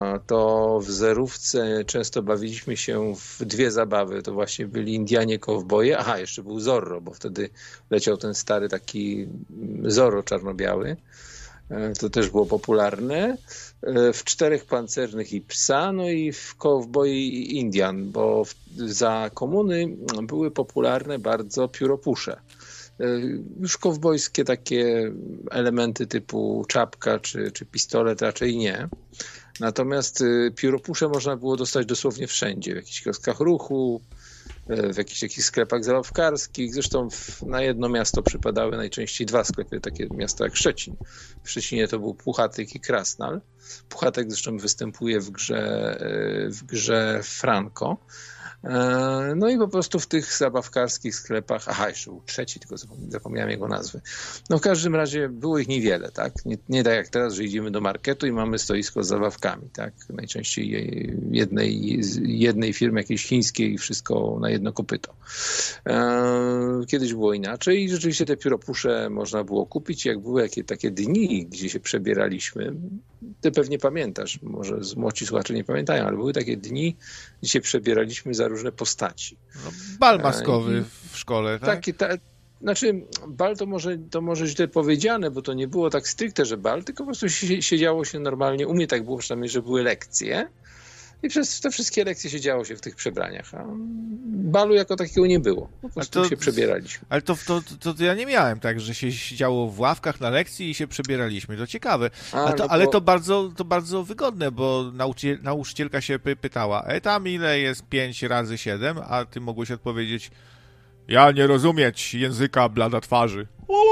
to w zerówce często bawiliśmy się w dwie zabawy. To właśnie byli Indianie Kowboje. Aha, jeszcze był Zorro, bo wtedy leciał ten stary taki Zorro czarno-biały. To też było popularne. W Czterech Pancernych i Psa, no i w Kowboi i Indian, bo za komuny były popularne bardzo pióropusze. Już kowbojskie takie elementy typu czapka czy pistolet raczej nie. Natomiast pióropusze można było dostać dosłownie wszędzie. W jakichś kioskach ruchu, w jakichś takich sklepach zabawkarskich. Zresztą na jedno miasto przypadały najczęściej dwa sklepy, takie miasta jak Szczecin. W Szczecinie to był Puchatek i Krasnal. Puchatek zresztą występuje w grze Franco. No i po prostu w tych zabawkarskich sklepach, jeszcze był trzeci, tylko zapomniałem jego nazwy. No w każdym razie było ich niewiele, tak? Nie tak jak teraz, że idziemy do marketu i mamy stoisko z zabawkami, tak? Najczęściej jednej firmy jakiejś chińskiej i wszystko na jedno kopyto. Kiedyś było inaczej i rzeczywiście te pióropusze można było kupić. Jak były takie dni, gdzie się przebieraliśmy, ty pewnie pamiętasz, może młodsi słuchacze nie pamiętają, ale były takie dni, gdzie się przebieraliśmy za różne postaci. No, bal maskowy w szkole, tak? Znaczy bal to może źle powiedziane, bo to nie było tak stricte, że bal, tylko po prostu siedziało się normalnie. U mnie tak było przynajmniej, że były lekcje i przez te wszystkie lekcje siedziało się w tych przebraniach, a balu jako takiego nie było. Po prostu się przebieraliśmy. Ale to ja nie miałem tak, że się siedziało w ławkach na lekcji i się przebieraliśmy. To ciekawe. Ale to bardzo wygodne, bo nauczycielka się pytała, tam ile jest 5 razy 7, a ty mogłeś odpowiedzieć, ja nie rozumieć języka blada twarzy.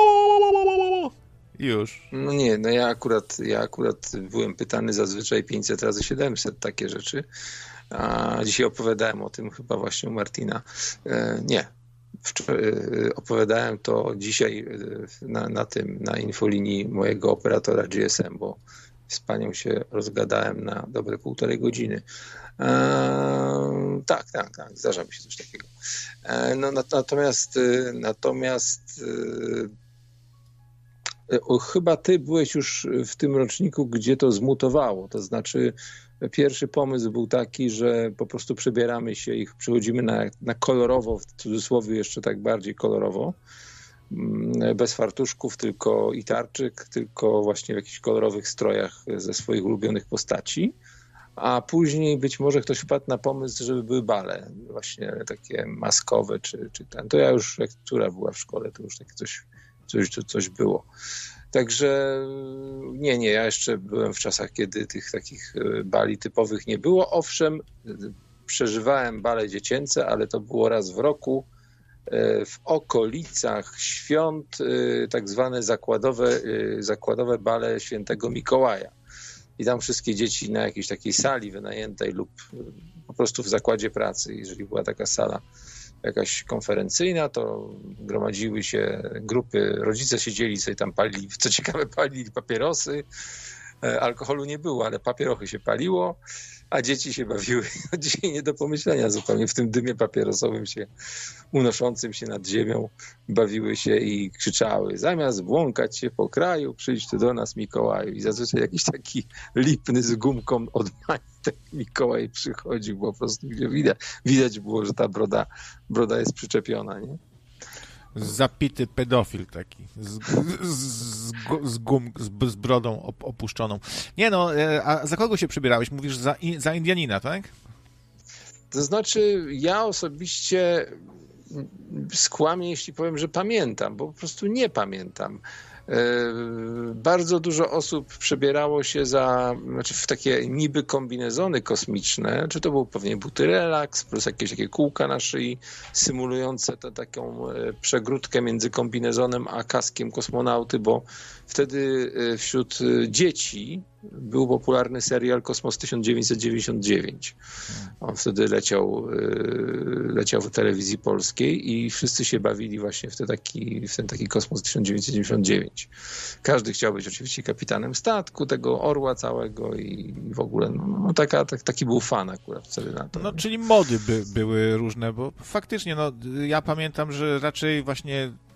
I już. No nie, no ja akurat byłem pytany zazwyczaj 500 razy 700, takie rzeczy. A dzisiaj opowiadałem o tym chyba właśnie u Martina. Nie. Opowiadałem to dzisiaj na infolinii mojego operatora GSM, bo z panią się rozgadałem na dobre 1,5 godziny. Tak, zdarza mi się coś takiego. No, natomiast chyba ty byłeś już w tym roczniku, gdzie to zmutowało. To znaczy pierwszy pomysł był taki, że po prostu przebieramy się i przychodzimy na kolorowo, w cudzysłowie jeszcze tak bardziej kolorowo, bez fartuszków, tylko i tarczyk, tylko właśnie w jakichś kolorowych strojach ze swoich ulubionych postaci. A później być może ktoś wpadł na pomysł, żeby były bale, właśnie takie maskowe, czy ten. To ja już, jak córa była w szkole, to już takie coś było. Także nie, ja jeszcze byłem w czasach, kiedy tych takich bali typowych nie było. Owszem, przeżywałem bale dziecięce, ale to było raz w roku w okolicach świąt, tak zwane zakładowe bale Świętego Mikołaja. I tam wszystkie dzieci na jakiejś takiej sali wynajętej lub po prostu w zakładzie pracy, jeżeli była taka sala jakaś konferencyjna, to gromadziły się grupy, rodzice siedzieli sobie tam, palili, co ciekawe, palili papierosy, alkoholu nie było, ale papierochy się paliło, a dzieci się bawiły, dzisiaj nie do pomyślenia zupełnie, w tym dymie papierosowym się, unoszącym się nad ziemią, bawiły się i krzyczały, zamiast błąkać się po kraju, przyjdź tu do nas, Mikołaju. I zazwyczaj jakiś taki lipny z gumką od majtek Mikołaj przychodził, bo po prostu widać było, że ta broda jest przyczepiona, nie? Zapity pedofil taki, z brodą opuszczoną. Nie no, a za kogo się przebierałeś? Mówisz za Indianina, tak? To znaczy, ja osobiście skłamię, jeśli powiem, że pamiętam, bo po prostu nie pamiętam. Bardzo dużo osób przebierało się w takie niby kombinezony kosmiczne, czy to był pewnie buty relaks, plus jakieś takie kółka na szyi, symulujące taką przegródkę między kombinezonem a kaskiem kosmonauty, bo wtedy wśród dzieci był popularny serial Kosmos 1999. On wtedy leciał w telewizji polskiej i wszyscy się bawili właśnie w ten taki Kosmos 1999. Każdy chciał być oczywiście kapitanem statku, tego orła całego i w ogóle taki był fan akurat wtedy na to. No, czyli mody były różne, bo faktycznie ja pamiętam, że raczej właśnie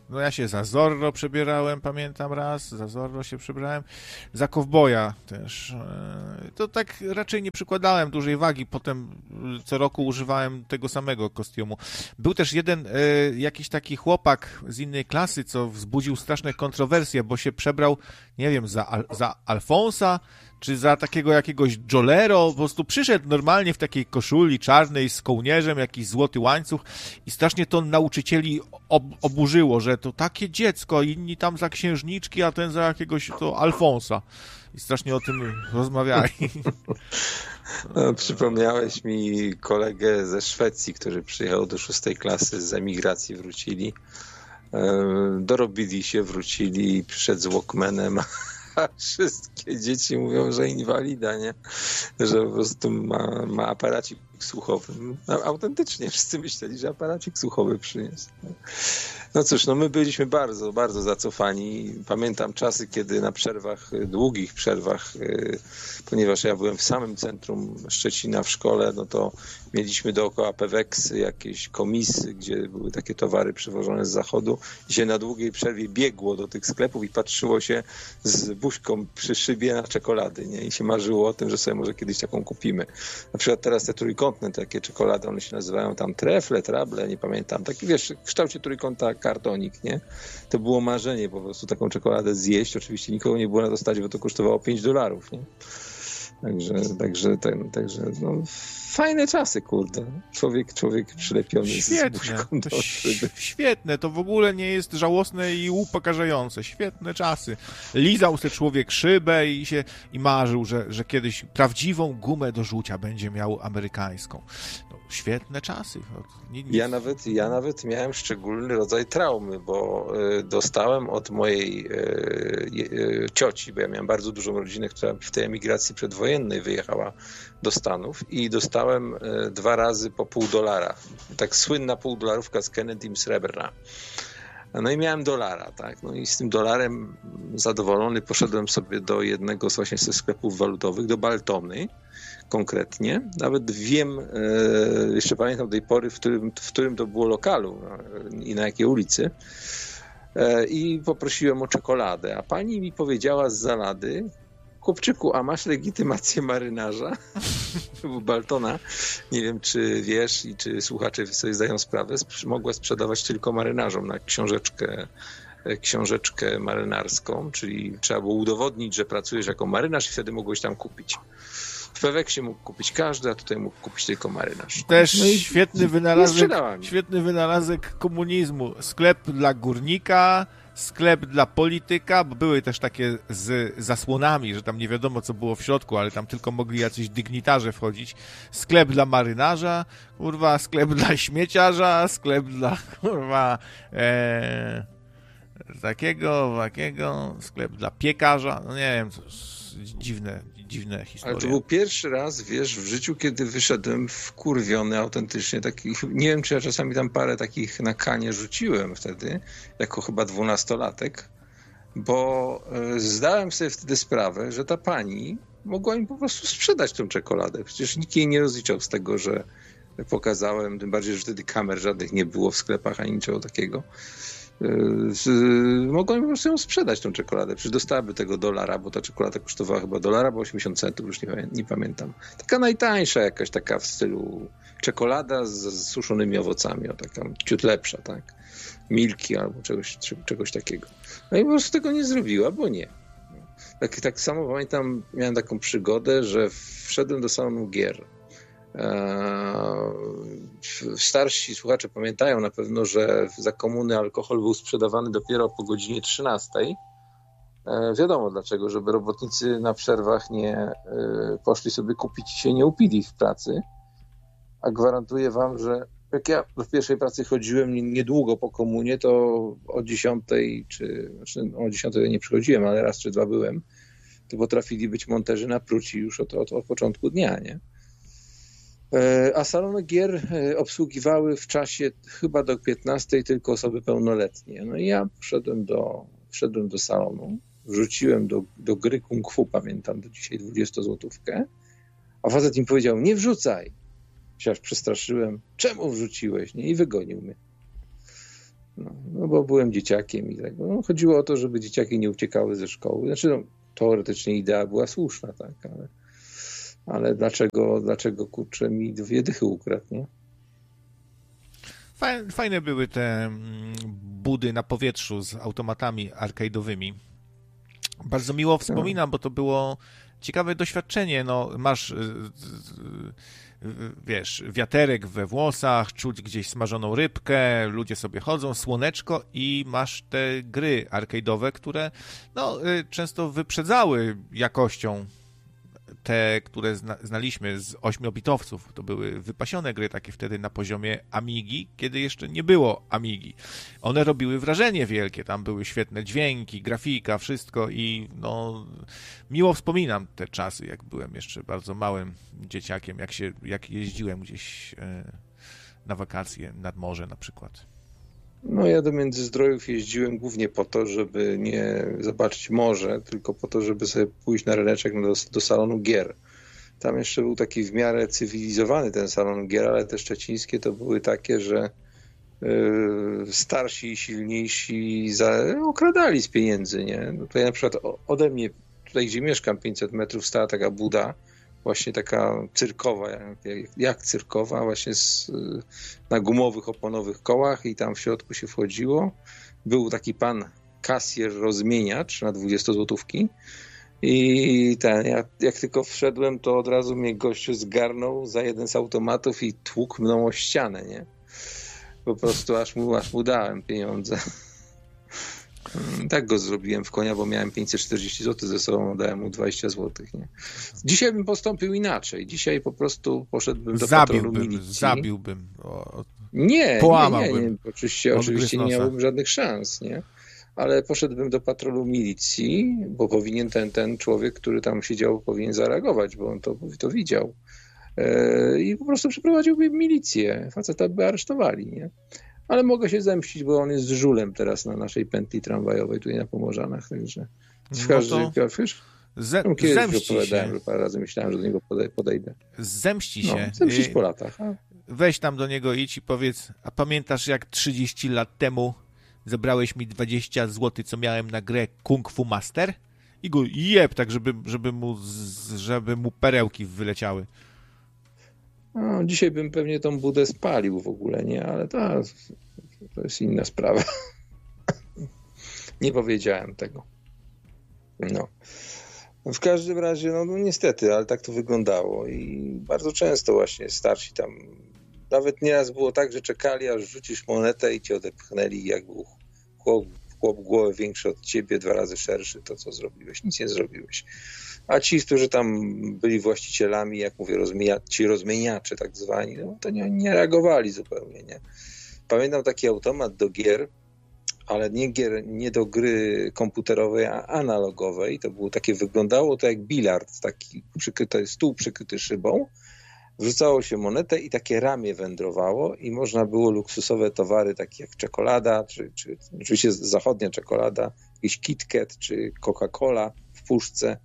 No ja się za Zorro przebierałem, pamiętam raz, za Zorro się przebrałem, za kowboja też. To tak raczej nie przykładałem dużej wagi, potem co roku używałem tego samego kostiumu. Był też jeden jakiś taki chłopak z innej klasy, co wzbudził straszne kontrowersje, bo się przebrał, nie wiem, za Alfonsa, czy za takiego jakiegoś Jolero, po prostu przyszedł normalnie w takiej koszuli czarnej z kołnierzem, jakiś złoty łańcuch i strasznie to nauczycieli oburzyło, że to takie dziecko, inni tam za księżniczki, a ten za jakiegoś to Alfonsa. I strasznie o tym rozmawiali. No, przypomniałeś mi kolegę ze Szwecji, który przyjechał do 6. klasy, z emigracji wrócili. Dorobili się, wrócili i przyszedł z Walkmanem. A wszystkie dzieci mówią, że inwalida, nie? Że po prostu ma aparacik słuchowy. No, autentycznie wszyscy myśleli, że aparacik słuchowy przyniósł. No cóż, no my byliśmy bardzo, bardzo zacofani. Pamiętam czasy, kiedy na przerwach, długich przerwach, ponieważ ja byłem w samym centrum Szczecina w szkole, no to mieliśmy dookoła Peweksy, jakieś komisy, gdzie były takie towary przywożone z zachodu i się na długiej przerwie biegło do tych sklepów i patrzyło się z buźką przy szybie na czekolady, nie? I się marzyło o tym, że sobie może kiedyś taką kupimy. Na przykład teraz te trójkątne takie czekolady, one się nazywają tam trefle, trable, nie pamiętam. Taki, wiesz, w kształcie trójkąta kartonik, nie? To było marzenie po prostu taką czekoladę zjeść. Oczywiście nikogo nie było na to stać, bo to kosztowało $5, nie? Także no, fajne czasy, kurde. Człowiek przylepiony z buźką do szyby. Świetne, to w ogóle nie jest żałosne i upokarzające. Świetne czasy. Lizał se człowiek szybę i marzył, że kiedyś prawdziwą gumę do rzucia będzie miał amerykańską. No, świetne czasy. Ja nawet miałem szczególny rodzaj traumy, bo dostałem od mojej cioci, bo ja miałem bardzo dużą rodzinę, która w tej emigracji przedwojennej wyjechała do Stanów i dostałem 2 razy po $0,5. Tak słynna $0,5 z Kennedym srebrna. No i miałem $1, tak? No i z tym $1 zadowolony poszedłem sobie do jednego z właśnie ze sklepów walutowych, do Baltony konkretnie. Nawet wiem, jeszcze pamiętam do tej pory, w którym to było lokalu i na jakiej ulicy. I poprosiłem o czekoladę, a pani mi powiedziała z zalady: chłopczyku, a masz legitymację marynarza? Baltona, nie wiem, czy wiesz i czy słuchacze sobie zdają sprawę, mogła sprzedawać tylko marynarzom na książeczkę marynarską, czyli trzeba było udowodnić, że pracujesz jako marynarz i wtedy mogłeś tam kupić. W Peweksie mógł kupić każdy, a tutaj mógł kupić tylko marynarz. Też no świetny wynalazek komunizmu. Sklep dla górnika, sklep dla polityka, bo były też takie z zasłonami, że tam nie wiadomo, co było w środku, ale tam tylko mogli jacyś dygnitarze wchodzić. Sklep dla marynarza, kurwa, sklep dla śmieciarza, sklep dla, kurwa, takiego, sklep dla piekarza, no nie wiem, dziwne historie. Ale to był pierwszy raz, wiesz, w życiu, kiedy wyszedłem wkurwiony autentycznie, takich, nie wiem, czy ja czasami tam parę takich na kanie rzuciłem wtedy, jako chyba 12-latek, bo zdałem sobie wtedy sprawę, że ta pani mogła mi po prostu sprzedać tą czekoladę. Przecież nikt jej nie rozliczał z tego, że pokazałem, tym bardziej, że wtedy kamer żadnych nie było w sklepach, ani niczego takiego. Mogłem po prostu ją sprzedać, tą czekoladę. Przecież dostałaby tego $1, bo ta czekolada kosztowała chyba $1, bo 80 centów, już nie pamiętam. Taka najtańsza jakaś, taka w stylu czekolada z suszonymi owocami, o taka ciut lepsza, tak? Milki albo czegoś takiego. No i po prostu tego nie zrobiła, bo nie. Tak samo pamiętam, miałem taką przygodę, że wszedłem do salonu gier. Starsi słuchacze pamiętają na pewno, że za komuny alkohol był sprzedawany dopiero po godzinie 13. Wiadomo dlaczego, żeby robotnicy na przerwach nie poszli sobie kupić i się nie upili w pracy. A gwarantuję wam, że jak ja w pierwszej pracy chodziłem niedługo po komunie, to o 10, o 10 nie przychodziłem, ale raz czy dwa byłem, to potrafili być monterzy napruci już od początku dnia, nie? A salony gier obsługiwały w czasie chyba do 15 tylko osoby pełnoletnie. No i ja wszedłem do salonu, wrzuciłem do gry Kung Fu, pamiętam do dzisiaj 20-złotówkę, a facet mi powiedział: nie wrzucaj. Się aż przestraszyłem. Czemu wrzuciłeś? Nie? I wygonił mnie. No bo byłem dzieciakiem i tak. No, chodziło o to, żeby dzieciaki nie uciekały ze szkoły. Znaczy, no, teoretycznie idea była słuszna, tak, ale dlaczego kurczę mi 2 dychy ukradł, nie? Fajne były te budy na powietrzu z automatami arcade'owymi. Bardzo miło wspominam, bo to było ciekawe doświadczenie. No, masz, wiesz, wiaterek we włosach, czuć gdzieś smażoną rybkę, ludzie sobie chodzą, słoneczko i masz te gry arcade'owe, które no, często wyprzedzały jakością te, które znaliśmy z 8-bitowców. To były wypasione gry takie wtedy na poziomie Amigi, kiedy jeszcze nie było Amigi. One robiły wrażenie wielkie, tam były świetne dźwięki, grafika, wszystko i no miło wspominam te czasy, jak byłem jeszcze bardzo małym dzieciakiem, jak jeździłem gdzieś na wakacje nad morze na przykład. No ja do Międzyzdrojów jeździłem głównie po to, żeby nie zobaczyć morze, tylko po to, żeby sobie pójść na ryneczek do salonu gier. Tam jeszcze był taki w miarę cywilizowany ten salon gier, ale te szczecińskie to były takie, że starsi i silniejsi okradali z pieniędzy, nie? No tutaj na przykład ode mnie, tutaj gdzie mieszkam 500 metrów, stała taka buda, właśnie taka cyrkowa, jak cyrkowa, właśnie na gumowych, oponowych kołach i tam w środku się wchodziło. Był taki pan kasjer, rozmieniacz na 20-złotówki i jak tylko wszedłem, to od razu mnie gościu zgarnął za jeden z automatów i tłukł mną o ścianę, nie? Po prostu aż mu dałem pieniądze. Tak go zrobiłem w konia, bo miałem 540 zł ze sobą, dałem mu 20 zł. Nie? Dzisiaj bym postąpił inaczej. Dzisiaj po prostu poszedłbym do patrolu milicji. Zabiłbym. Nie. Oczywiście nie miałbym żadnych szans, nie? Ale poszedłbym do patrolu milicji, bo powinien ten człowiek, który tam siedział, powinien zareagować, bo on to widział. I po prostu przeprowadziłby milicję. Faceta by aresztowali, nie? Ale mogę się zemścić, bo on jest żulem teraz na naszej pętli tramwajowej tutaj na Pomorzanach, także w każdym kiedyś opowiadałem, że parę razy myślałem, że do niego podejdę. Zemści się. Zemścić po latach. Weź tam do niego, idź i powiedz, a pamiętasz jak 30 lat temu zabrałeś mi 20 zł, co miałem na grę Kung Fu Master? I go jeb, tak żeby mu perełki wyleciały. No, dzisiaj bym pewnie tą budę spalił w ogóle, nie? Ale to jest inna sprawa. Nie powiedziałem tego. No. W każdym razie, no niestety, ale tak to wyglądało i bardzo często właśnie starsi tam, nawet nieraz było tak, że czekali, aż rzucisz monetę i cię odepchnęli, jak był chłop głowę większy od ciebie, 2 razy szerszy, to co zrobiłeś? Nic nie zrobiłeś. A ci, którzy tam byli właścicielami, jak mówię, ci rozmieniacze tak zwani, no to nie reagowali zupełnie, nie? Pamiętam taki automat do gier, ale nie do gry komputerowej, a analogowej. To było takie, wyglądało to jak bilard, taki stół przykryty szybą. Wrzucało się monetę i takie ramię wędrowało i można było luksusowe towary takie jak czekolada, czy oczywiście zachodnia czekolada, jakiś KitKat, czy Coca-Cola w puszce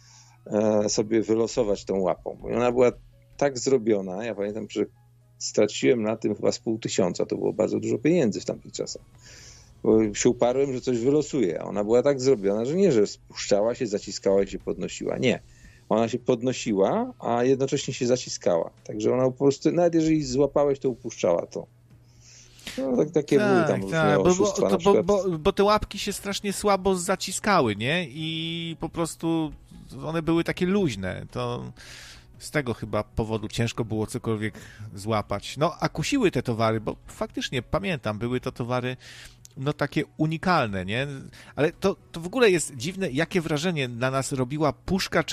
sobie wylosować tą łapą. I ona była tak zrobiona, ja pamiętam, że straciłem na tym chyba z 500, to było bardzo dużo pieniędzy w tamtych czasach. Bo się uparłem, że coś wylosuję, a ona była tak zrobiona, że nie, że spuszczała się, zaciskała i się podnosiła. Nie. Ona się podnosiła, a jednocześnie się zaciskała. Także ona po prostu, nawet jeżeli złapałeś, to upuszczała to. No, takie były tam różne oszustwa. Bo te łapki się strasznie słabo zaciskały, nie? I po prostu one były takie luźne. To z tego chyba powodu ciężko było cokolwiek złapać. No, a kusiły te towary, bo faktycznie pamiętam, były to towary no takie unikalne, nie? Ale to w ogóle jest dziwne, jakie wrażenie na nas robiła puszka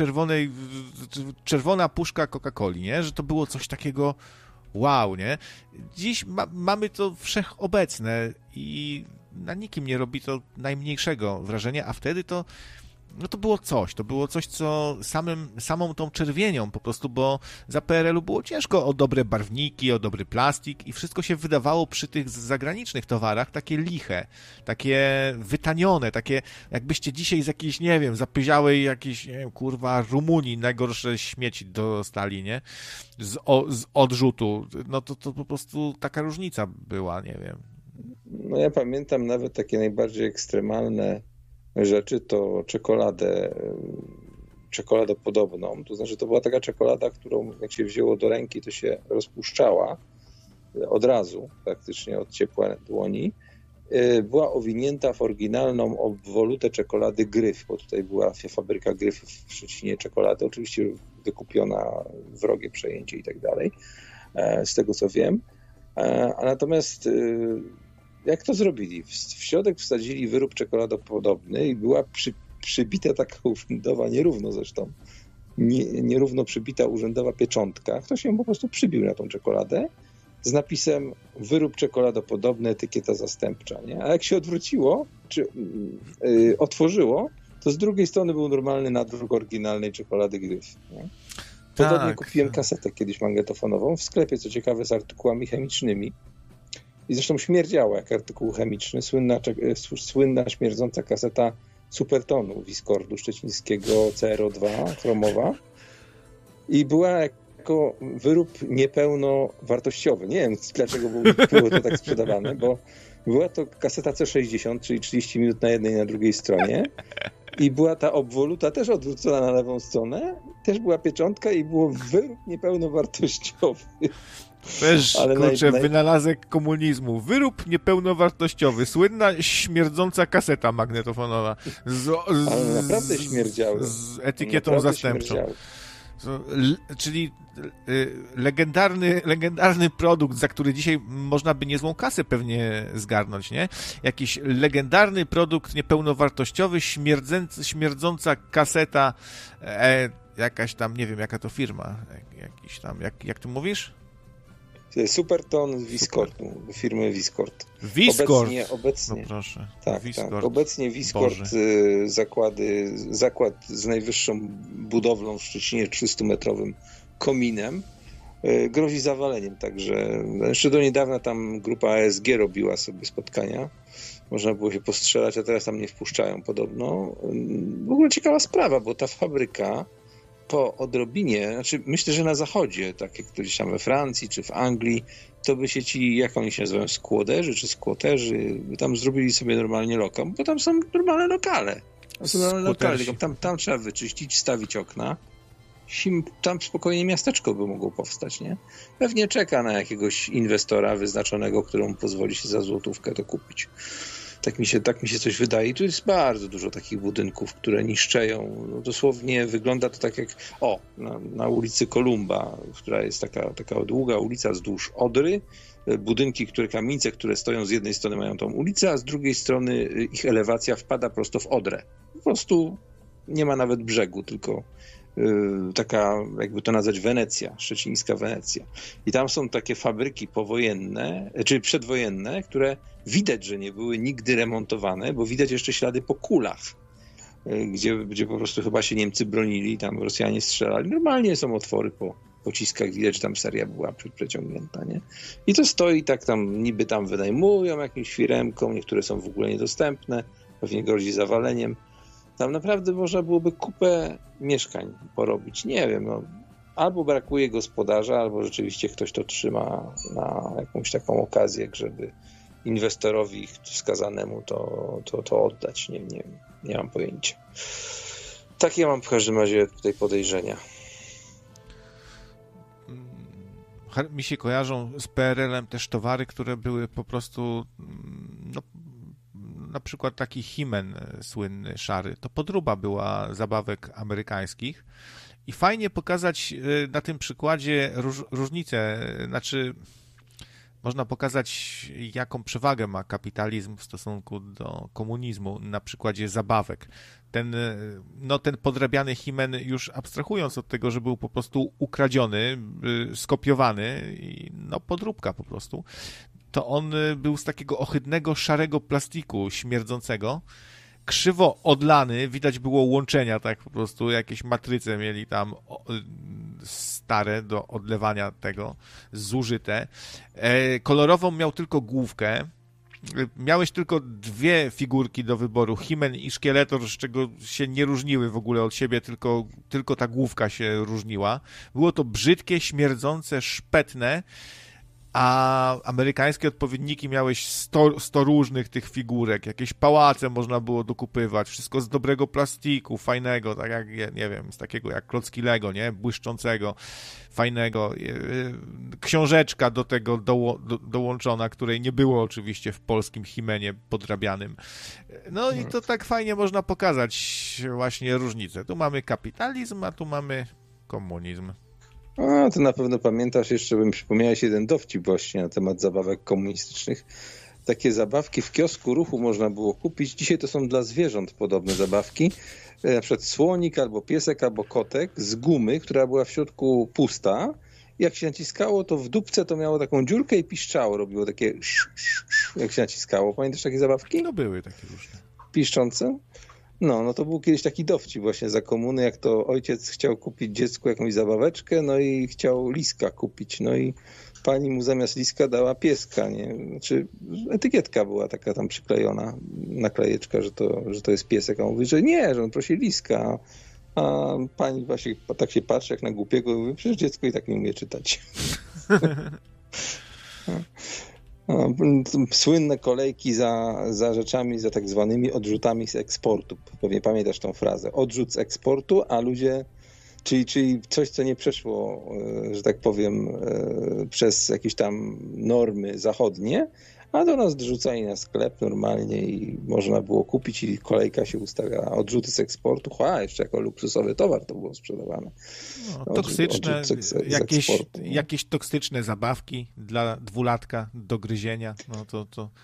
czerwona puszka Coca-Coli, nie? Że to było coś takiego wow, nie? Dziś mamy to wszechobecne i na nikim nie robi to najmniejszego wrażenia, a wtedy to było coś, co samą tą czerwienią po prostu, bo za PRL-u było ciężko o dobre barwniki, o dobry plastik i wszystko się wydawało przy tych zagranicznych towarach takie liche, takie wytanione, takie jakbyście dzisiaj z jakiejś, nie wiem, zapyziałej jakiejś, nie wiem, kurwa, Rumunii najgorsze śmieci dostali, nie? Z odrzutu. No to po prostu taka różnica była, nie wiem. No ja pamiętam nawet takie najbardziej ekstremalne rzeczy, to czekoladopodobną. To znaczy to była taka czekolada, którą jak się wzięło do ręki, to się rozpuszczała od razu, praktycznie od ciepła dłoni. Była owinięta w oryginalną obwolutę czekolady Gryf, bo tutaj była fabryka Gryf w Szczecinie czekolady, oczywiście wykupiona, wrogie przejęcie i tak dalej, z tego co wiem. A natomiast jak to zrobili? W środek wsadzili wyrób czekoladopodobny i była przybita taka urzędowa, nierówno zresztą, nierówno przybita urzędowa pieczątka. Ktoś ją po prostu przybił na tą czekoladę z napisem wyrób czekoladopodobny, etykieta zastępcza. Nie? A jak się odwróciło, czy otworzyło, to z drugiej strony był normalny nadruk oryginalnej czekolady Gryf. Nie? Podobnie kupiłem kasetę kiedyś magnetofonową w sklepie, co ciekawe, z artykułami chemicznymi. I zresztą śmierdziała jak artykuł chemiczny. Słynna śmierdząca kaseta Supertonu Wiskordu szczecińskiego CRO2, chromowa. I była jako wyrób niepełnowartościowy. Nie wiem, dlaczego było to tak sprzedawane, bo była to kaseta C60, czyli 30 minut na jednej i na drugiej stronie. I była ta obwoluta też odwrócona na lewą stronę. Też była pieczątka i było wyrób niepełnowartościowy. Też, kurczę, wynalazek komunizmu. Wyrób niepełnowartościowy. Słynna śmierdząca kaseta magnetofonowa. Ale naprawdę śmierdziały. Z etykietą zastępczą. Czyli legendarny produkt, za który dzisiaj można by niezłą kasę pewnie zgarnąć, nie? Jakiś legendarny produkt niepełnowartościowy, śmierdząca kaseta, jakaś tam, nie wiem jaka to firma, jakiś tam, jak ty mówisz? Superton Wiskordu, firmy Wiskord. Wiskord? Obecnie, no proszę. Tak. Obecnie Wiskord, zakład z najwyższą budowlą w Szczecinie, 300-metrowym kominem, grozi zawaleniem. Także jeszcze do niedawna tam grupa ASG robiła sobie spotkania. Można było się postrzelać, a teraz tam nie wpuszczają podobno. W ogóle ciekawa sprawa, bo ta fabryka po odrobinie, znaczy myślę, że na zachodzie, tak jak gdzieś tam we Francji czy w Anglii, to by się ci, jak oni się nazywają, skłoderzy czy skłoterzy, tam zrobili sobie normalnie lokal, bo tam są normalne lokale. Tam trzeba wyczyścić, stawić okna. Tam spokojnie miasteczko by mogło powstać, nie? Pewnie czeka na jakiegoś inwestora wyznaczonego, któremu pozwoli się za złotówkę to kupić. Tak mi się coś wydaje. I tu jest bardzo dużo takich budynków, które niszczeją. No, dosłownie wygląda to tak jak na ulicy Kolumba, która jest taka długa ulica wzdłuż Odry. Budynki, kamienice, które stoją z jednej strony mają tą ulicę, a z drugiej strony ich elewacja wpada prosto w Odrę. Po prostu nie ma nawet brzegu, tylko taka, jakby to nazwać, Wenecja, szczecińska Wenecja. I tam są takie fabryki powojenne, czy przedwojenne, które widać, że nie były nigdy remontowane, bo widać jeszcze ślady po kulach, gdzie po prostu chyba się Niemcy bronili, tam Rosjanie strzelali. Normalnie są otwory po pociskach, widać, że tam seria była przeciągnięta, nie? I to stoi tak tam, niby tam wynajmują jakimś firemkom, niektóre są w ogóle niedostępne, pewnie grozi zawaleniem. Tam naprawdę można byłoby kupę mieszkań porobić. Nie wiem, albo brakuje gospodarza, albo rzeczywiście ktoś to trzyma na jakąś taką okazję, żeby inwestorowi wskazanemu to oddać. Nie mam pojęcia. Takie mam w każdym razie tutaj podejrzenia. Mi się kojarzą z PRL-em też towary, które były po prostu na przykład taki Himen słynny, szary, to podróba była zabawek amerykańskich i fajnie pokazać na tym przykładzie różnicę, znaczy można pokazać, jaką przewagę ma kapitalizm w stosunku do komunizmu na przykładzie zabawek. Ten podrabiany Himen, już abstrahując od tego, że był po prostu ukradziony, skopiowany, podróbka po prostu, to on był z takiego ohydnego, szarego plastiku śmierdzącego, krzywo odlany, widać było łączenia, tak po prostu, jakieś matryce mieli tam stare do odlewania tego, zużyte. Kolorową miał tylko główkę, miałeś tylko dwie figurki do wyboru, Himen i Szkieletor, z czego się nie różniły w ogóle od siebie, tylko ta główka się różniła. Było to brzydkie, śmierdzące, szpetne, A amerykańskie odpowiedniki miałeś 100 różnych tych figurek, jakieś pałace można było dokupywać, wszystko z dobrego plastiku, fajnego, tak jak, nie wiem, z takiego jak klocki Lego, nie? Błyszczącego, fajnego. Książeczka do tego dołączona, której nie było oczywiście w polskim Himenie podrabianym. No i to tak fajnie można pokazać właśnie różnicę. Tu mamy kapitalizm, a tu mamy komunizm. A, to na pewno pamiętasz, jeszcze bym przypomniałeś jeden dowcip właśnie na temat zabawek komunistycznych. Takie zabawki w kiosku Ruchu można było kupić. Dzisiaj to są dla zwierząt podobne zabawki. Na przykład słonik, albo piesek, albo kotek z gumy, która była w środku pusta. Jak się naciskało, to w dupce to miało taką dziurkę i piszczało. Robiło takie jak się naciskało. Pamiętasz takie zabawki? No były takie różne. Piszczące? No to był kiedyś taki dowcip właśnie za komuny, jak to ojciec chciał kupić dziecku jakąś zabaweczkę, no i chciał liska kupić, no i pani mu zamiast liska dała pieska, nie? Znaczy etykietka była taka tam przyklejona, naklejeczka, że to jest piesek, a on mówi, że nie, że on prosi liska, a pani właśnie tak się patrzy jak na głupiego i mówi, przecież dziecko i tak nie umie czytać. Słynne kolejki za rzeczami, za tak zwanymi odrzutami z eksportu. Pewnie pamiętasz tą frazę. Odrzut z eksportu, a ludzie, czyli coś, co nie przeszło, że tak powiem, przez jakieś tam normy zachodnie, a do nas dorzucali na sklep normalnie i można było kupić i kolejka się ustawiała. Odrzuty z eksportu, jeszcze jako luksusowy towar to było sprzedawane. No, toksyczne, jakieś toksyczne zabawki dla dwulatka do gryzienia, no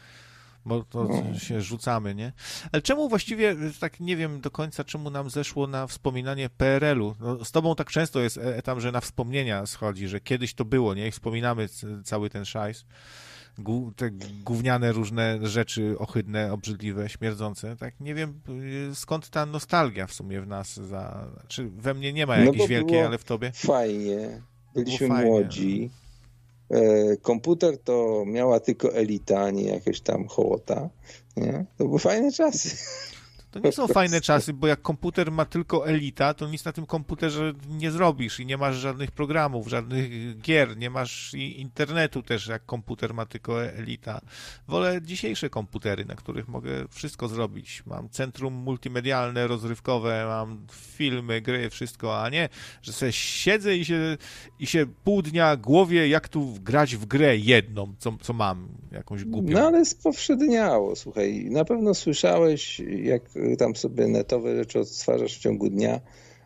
to się rzucamy, nie? Ale czemu właściwie, tak nie wiem do końca, czemu nam zeszło na wspominanie PRL-u? No, z tobą tak często jest tam, że na wspomnienia schodzi, że kiedyś to było, nie? I wspominamy cały ten szajs. Te gówniane różne rzeczy ohydne, obrzydliwe, śmierdzące, tak nie wiem skąd ta nostalgia w sumie w nas, czy we mnie nie ma jakiejś wielkiej, ale w tobie? Fajnie, byliśmy młodzi, komputer to miała tylko elita, a nie jakaś tam hołota, nie? To były fajne czasy. To nie są fajne czasy, bo jak komputer ma tylko elita, to nic na tym komputerze nie zrobisz i nie masz żadnych programów, żadnych gier, nie masz internetu też, jak komputer ma tylko elita. Wolę dzisiejsze komputery, na których mogę wszystko zrobić. Mam centrum multimedialne, rozrywkowe, mam filmy, gry, wszystko, a nie, że sobie siedzę i się pół dnia głowię, jak tu grać w grę jedną, co mam, jakąś głupią. No ale spowszedniało, słuchaj, na pewno słyszałeś, jak tam sobie netowe rzeczy odtwarzasz w ciągu dnia,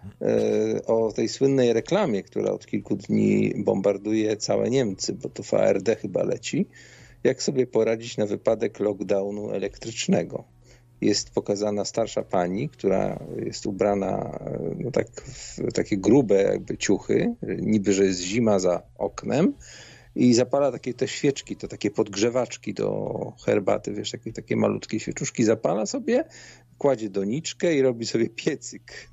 o tej słynnej reklamie, która od kilku dni bombarduje całe Niemcy, bo to w ARD chyba leci, jak sobie poradzić na wypadek lockdownu elektrycznego. Jest pokazana starsza pani, która jest ubrana no tak w takie grube jakby ciuchy, niby, że jest zima za oknem, i zapala te świeczki, to takie podgrzewaczki do herbaty, wiesz, takie malutkie świeczuszki zapala sobie, kładzie doniczkę i robi sobie piecyk.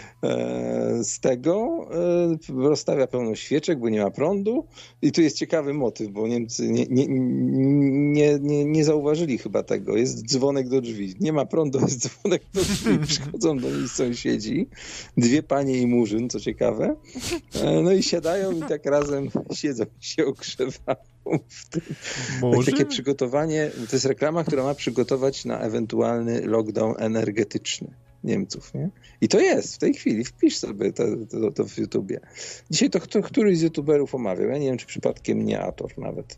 Z tego rozstawia pełno świeczek, bo nie ma prądu i tu jest ciekawy motyw, bo Niemcy nie zauważyli chyba tego. Jest dzwonek do drzwi. Nie ma prądu, jest dzwonek do drzwi. Przychodzą do niej sąsiedzi, dwie panie i murzyn, co ciekawe. No i siadają i tak razem siedzą i się ogrzewają. Takie przygotowanie, to jest reklama, która ma przygotować na ewentualny lockdown energetyczny Niemców, nie? I to jest w tej chwili, wpisz sobie to w YouTubie. Dzisiaj to któryś z YouTuberów omawiał, ja nie wiem, czy przypadkiem nie Ator nawet,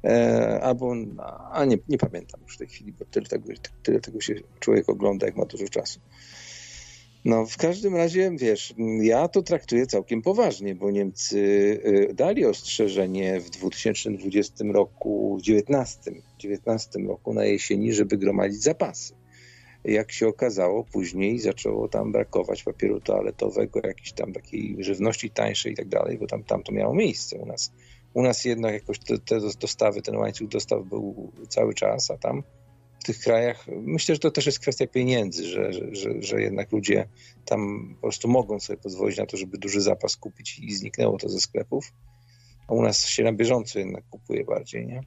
nie pamiętam już w tej chwili, bo tyle tego się człowiek ogląda, jak ma dużo czasu. No, w każdym razie, wiesz, ja to traktuję całkiem poważnie, bo Niemcy dali ostrzeżenie w 2020 roku, w 19 roku na jesieni, żeby gromadzić zapasy. Jak się okazało, później zaczęło tam brakować papieru toaletowego, jakiejś tam takiej żywności tańszej i tak dalej, bo tam to miało miejsce u nas jednak jakoś te dostawy, ten łańcuch dostaw był cały czas, a tam w tych krajach, myślę, że to też jest kwestia pieniędzy, że jednak ludzie tam po prostu mogą sobie pozwolić na to, żeby duży zapas kupić i zniknęło to ze sklepów, a u nas się na bieżąco jednak kupuje bardziej, nie?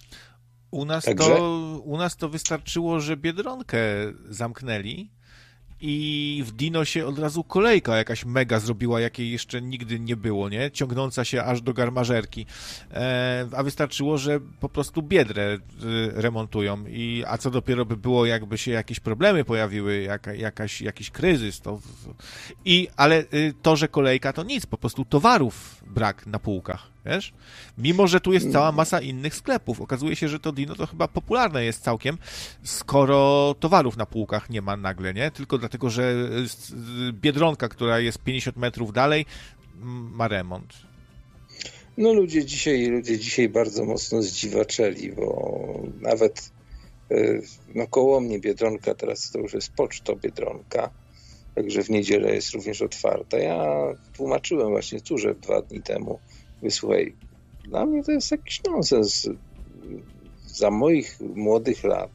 U nas to wystarczyło, że Biedronkę zamknęli i w Dino się od razu kolejka jakaś mega zrobiła, jakiej jeszcze nigdy nie było, nie? Ciągnąca się aż do garmażerki. A wystarczyło, że po prostu Biedrę remontują. A co dopiero by było, jakby się jakieś problemy pojawiły, jakiś kryzys. Ale to, że kolejka to nic, po prostu towarów brak na półkach, wiesz? Mimo, że tu jest cała masa innych sklepów. Okazuje się, że to Dino to chyba popularne jest całkiem, skoro towarów na półkach nie ma nagle, nie? Tylko dlatego, że Biedronka, która jest 50 metrów dalej, ma remont. No ludzie dzisiaj bardzo mocno zdziwaczeli, bo nawet koło mnie Biedronka, teraz to już jest Poczto Biedronka, także w niedzielę jest również otwarta. Ja tłumaczyłem właśnie Córze 2 dni temu, słuchaj, dla mnie to jest jakiś nonsens. Za moich młodych lat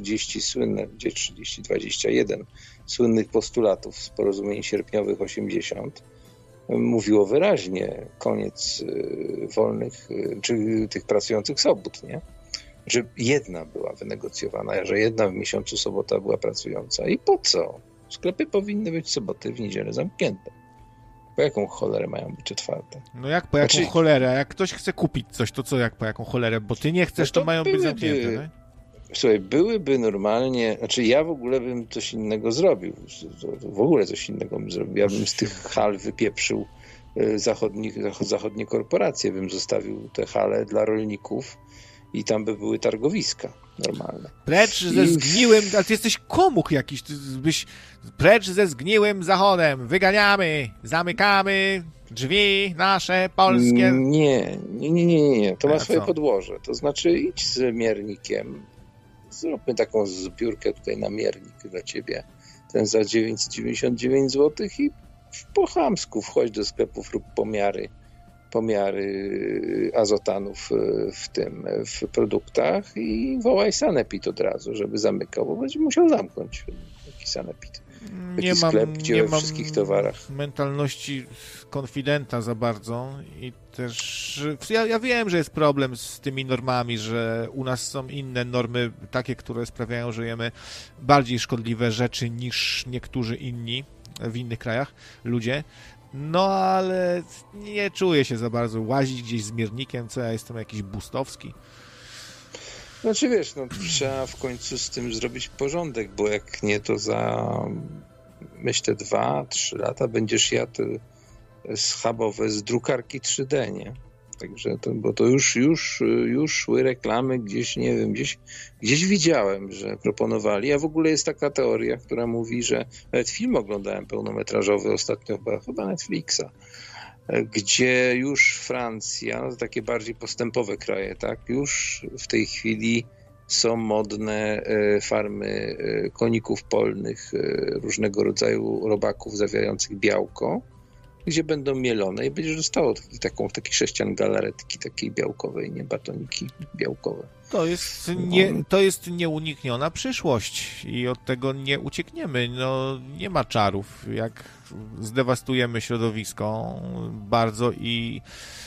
21 słynnych postulatów z porozumień sierpniowych 80 mówiło wyraźnie koniec wolnych, czy tych pracujących sobot, nie? Że jedna była wynegocjowana, że jedna w miesiącu sobota była pracująca. I po co? Sklepy powinny być soboty, w niedzielę zamknięte. Po jaką cholerę mają być otwarte? No jak po jaką cholerę? Jak ktoś chce kupić coś, to co jak po jaką cholerę? Bo ty nie chcesz, to mają być zamknięte, nie? Słuchaj, byłyby normalnie, ja w ogóle bym coś innego zrobił. W ogóle coś innego bym zrobił. Ja bym z tych hal wypieprzył zachodnie korporacje, bym zostawił te hale dla rolników i tam by były targowiska normalne. Precz ze zgniłym, ale ty jesteś komuch jakiś, precz ze zgniłym Zachodem, wyganiamy, zamykamy drzwi nasze polskie. Nie. To ma swoje podłoże. To znaczy idź z miernikiem, zróbmy taką zbiórkę tutaj na miernik dla ciebie, ten za 999 zł i po chamsku wchodź do sklepów, rób pomiary azotanów w produktach i wołaj Sanepid od razu, żeby zamykał, bo będzie musiał zamknąć taki Sanepid. Taki sklep, gdzie we wszystkich towarach. Mentalności konfidenta za bardzo i też ja wiem, że jest problem z tymi normami, że u nas są inne normy, takie, które sprawiają, że jemy bardziej szkodliwe rzeczy niż niektórzy inni w innych krajach, ludzie. No, ale nie czuję się za bardzo łazić gdzieś z miernikiem, co ja jestem jakiś bustowski. Znaczy wiesz, trzeba w końcu z tym zrobić porządek, bo jak nie, to za myślę 2-3 lata będziesz jadł schabowe z drukarki 3D, nie? Także bo to już szły reklamy gdzieś, nie wiem, gdzieś widziałem, że proponowali, a w ogóle jest taka teoria, która mówi, że nawet film oglądałem pełnometrażowy ostatnio, chyba Netflixa, gdzie już Francja, takie bardziej postępowe kraje, tak, już w tej chwili są modne farmy koników polnych, różnego rodzaju robaków zawierających białko, gdzie będą mielone i będziesz dostało taki sześcian galaretki takiej białkowej, nie batoniki białkowe. To jest nieunikniona przyszłość i od tego nie uciekniemy. No, nie ma czarów. Jak zdewastujemy środowisko bardzo i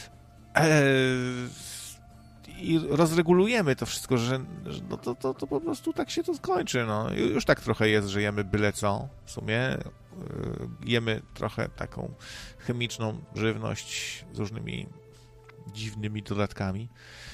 rozregulujemy to wszystko, że to po prostu tak się to skończy. No. Już tak trochę jest, że jemy byle co w sumie. Jemy trochę taką chemiczną żywność z różnymi dziwnymi dodatkami.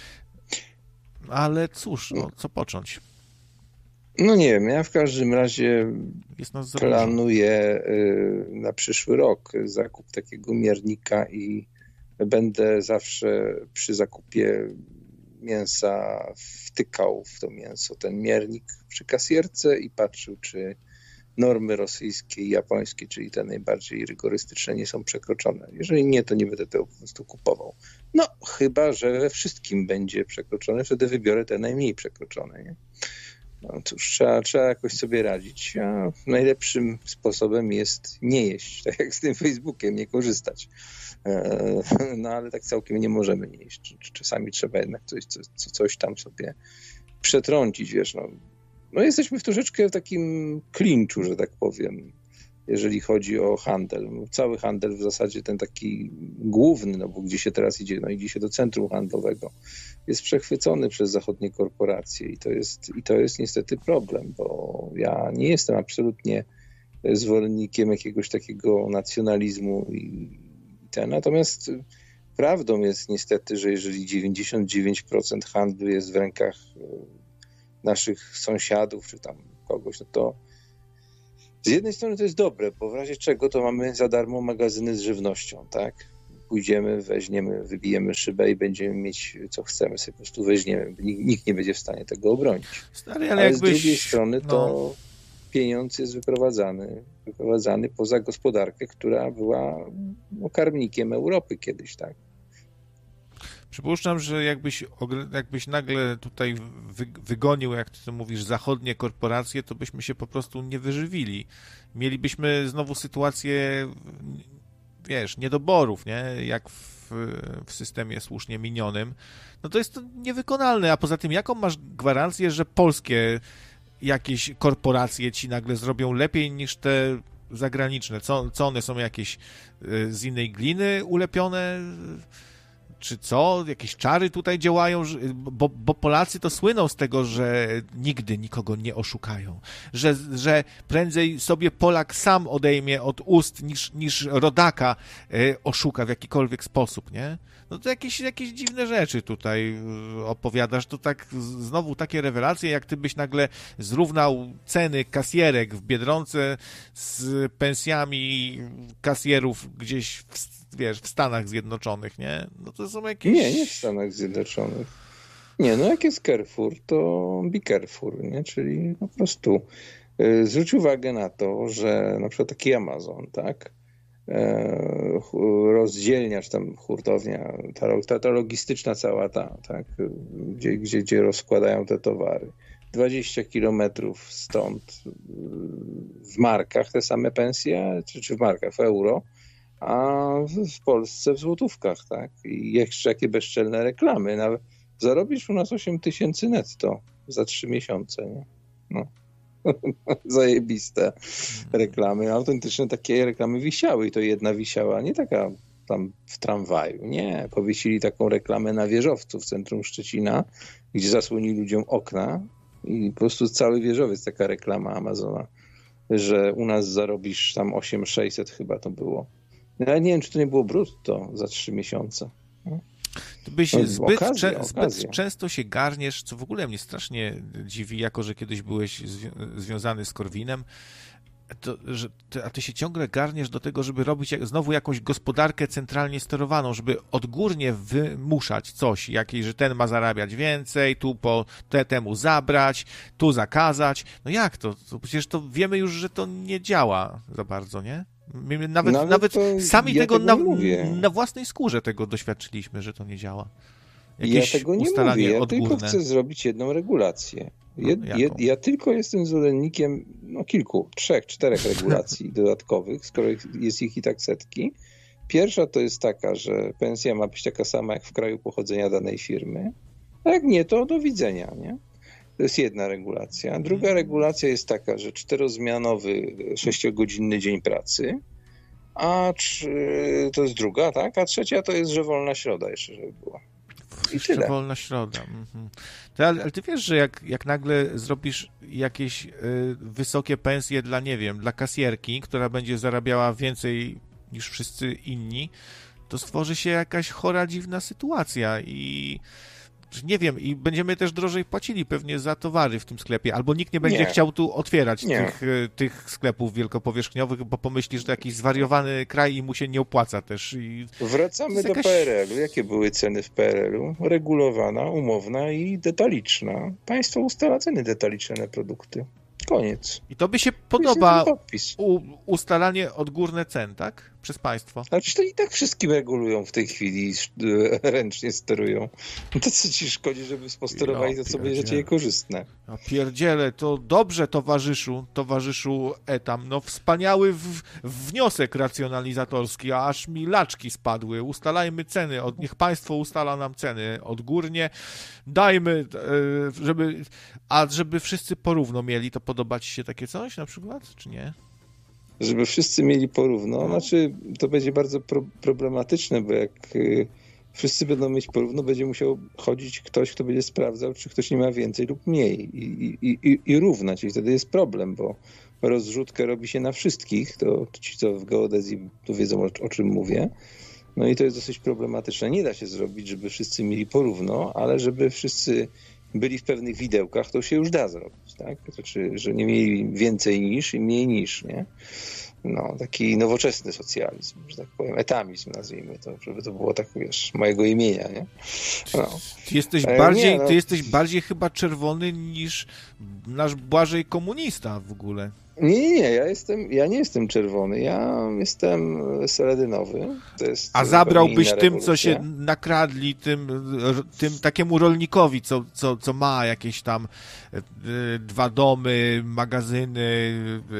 Ale cóż, co począć? No nie wiem, ja w każdym razie planuję na przyszły rok zakup takiego miernika i będę zawsze przy zakupie mięsa wtykał w to mięso ten miernik przy kasjerce i patrzył, czy normy rosyjskie i japońskie, czyli te najbardziej rygorystyczne, nie są przekroczone. Jeżeli nie, to nie będę tego po prostu kupował. No, chyba że we wszystkim będzie przekroczone, wtedy wybiorę te najmniej przekroczone. Nie? No cóż, trzeba jakoś sobie radzić. A najlepszym sposobem jest nie jeść, tak jak z tym Facebookiem, nie korzystać. No ale tak całkiem nie możemy nie jeść. Czasami trzeba jednak coś tam sobie przetrącić, wiesz, no jesteśmy w troszeczkę w takim klinczu, że tak powiem, jeżeli chodzi o handel. Cały handel w zasadzie ten taki główny, bo gdzie się teraz idzie, idzie się do centrum handlowego, jest przechwycony przez zachodnie korporacje i to jest niestety problem, bo ja nie jestem absolutnie zwolennikiem jakiegoś takiego nacjonalizmu natomiast prawdą jest niestety, że jeżeli 99% handlu jest w rękach naszych sąsiadów, czy tam kogoś, no to z jednej strony to jest dobre, bo w razie czego to mamy za darmo magazyny z żywnością, tak? Pójdziemy, weźmiemy, wybijemy szybę i będziemy mieć co chcemy, sobie po prostu weźmiemy. Nikt nie będzie w stanie tego obronić. Stary, ale z drugiej strony to pieniądz jest wyprowadzany poza gospodarkę, która była karmnikiem Europy kiedyś, tak? Przypuszczam, że jakbyś nagle tutaj wygonił, jak ty to mówisz, zachodnie korporacje, to byśmy się po prostu nie wyżywili. Mielibyśmy znowu sytuację, wiesz, niedoborów, nie? Jak w systemie słusznie minionym. No to jest to niewykonalne, a poza tym jaką masz gwarancję, że polskie jakieś korporacje ci nagle zrobią lepiej niż te zagraniczne? Co one są jakieś z innej gliny ulepione? Czy co? Jakieś czary tutaj działają? Bo Polacy to słyną z tego, że nigdy nikogo nie oszukają. Że prędzej sobie Polak sam odejmie od ust, niż rodaka oszuka w jakikolwiek sposób, nie? No to jakieś dziwne rzeczy tutaj opowiadasz. To tak znowu takie rewelacje, jak ty byś nagle zrównał ceny kasjerek w Biedronce z pensjami kasjerów gdzieś w Stanach Zjednoczonych, nie? No to są jakieś... Nie w Stanach Zjednoczonych. Nie, no jak jest Carrefour, to be Carrefour, nie? Czyli po prostu zwróć uwagę na to, że na przykład taki Amazon, tak? Rozdzielnia, czy tam hurtownia, ta logistyczna cała tak? Gdzie rozkładają te towary. 20 kilometrów stąd w markach te same pensje, czy w markach, w euro, a w Polsce w złotówkach, tak? I jeszcze jakie bezczelne reklamy. Nawet zarobisz u nas 8 000 netto za 3 miesiące, nie? No. Zajebiste reklamy. Autentyczne takie reklamy wisiały i to jedna wisiała, nie taka tam w tramwaju, nie. Powiesili taką reklamę na wieżowcu w centrum Szczecina, gdzie zasłonili ludziom okna i po prostu cały wieżowiec, taka reklama Amazona, że u nas zarobisz tam 8600 chyba to było. Ja nie wiem, czy to nie było brutto za 3 miesiące. To byś zbyt często się garniesz, co w ogóle mnie strasznie dziwi, jako że kiedyś byłeś związany z Korwinem, a ty się ciągle garniesz do tego, żeby robić znowu jakąś gospodarkę centralnie sterowaną, żeby odgórnie wymuszać coś, że ten ma zarabiać więcej, tu temu zabrać, tu zakazać. No jak to? Przecież to wiemy już, że to nie działa za bardzo, nie? Nawet sami tego na własnej skórze tego doświadczyliśmy, że to nie działa. Jakieś ja tego nie mówię, ja tylko chcę zrobić jedną regulację. Ja tylko jestem zwolennikiem kilku, 3, 4 regulacji dodatkowych, skoro jest ich i tak setki. Pierwsza to jest taka, że pensja ma być taka sama jak w kraju pochodzenia danej firmy. A jak nie, to do widzenia, nie? To jest jedna regulacja. Druga regulacja jest taka, że 4-zmianowy 6-godzinny dzień pracy, to jest druga, tak? A trzecia to jest, że wolna środa jeszcze, żeby była. Jeszcze wolna środa. Ale ty wiesz, że jak nagle zrobisz jakieś wysokie pensje dla, nie wiem, dla kasjerki, która będzie zarabiała więcej niż wszyscy inni, to stworzy się jakaś chora, dziwna sytuacja i nie wiem, i będziemy też drożej płacili pewnie za towary w tym sklepie, albo nikt nie będzie chciał tu otwierać tych sklepów wielkopowierzchniowych, bo pomyśli, że to jakiś zwariowany kraj i mu się nie opłaca też. Wracamy do PRL-u. Jakie były ceny w PRL-u? Regulowana, umowna i detaliczna. Państwo ustala ceny detaliczne na produkty. Koniec. I to by się podoba ustalanie odgórne cen, tak? Przez państwo. Ale przecież to i tak wszystkim regulują w tej chwili, ręcznie sterują. To co ci szkodzi, żeby sposterowali to, co będzie dla ciebie korzystne. No pierdziele, to dobrze, towarzyszu Etam. No wspaniały wniosek racjonalizatorski, a aż mi laczki spadły. Ustalajmy ceny, niech państwo ustala nam ceny odgórnie. Dajmy, żeby wszyscy porówno mieli, to podoba ci się takie coś na przykład, czy nie? Żeby wszyscy mieli porówno, znaczy to będzie bardzo problematyczne, bo jak wszyscy będą mieć porówno, będzie musiał chodzić ktoś, kto będzie sprawdzał, czy ktoś nie ma więcej lub mniej i równać. I wtedy jest problem, bo rozrzutkę robi się na wszystkich, to ci, co w geodezji, to wiedzą, o czym mówię. No i to jest dosyć problematyczne. Nie da się zrobić, żeby wszyscy mieli porówno, ale żeby wszyscy byli w pewnych widełkach, to się już da zrobić, tak? To znaczy, że nie mieli więcej niż i mniej niż, nie? No, taki nowoczesny socjalizm, że tak powiem, etamizm nazwijmy to, żeby to było tak, wiesz, mojego imienia, nie? No. Ty jesteś bardziej chyba czerwony niż nasz Błażej komunista w ogóle. Nie, ja nie jestem czerwony, ja jestem seledynowy. To jest a zabrałbyś tym, co się nakradli, tym takiemu rolnikowi, co ma jakieś tam 2 domy, magazyny,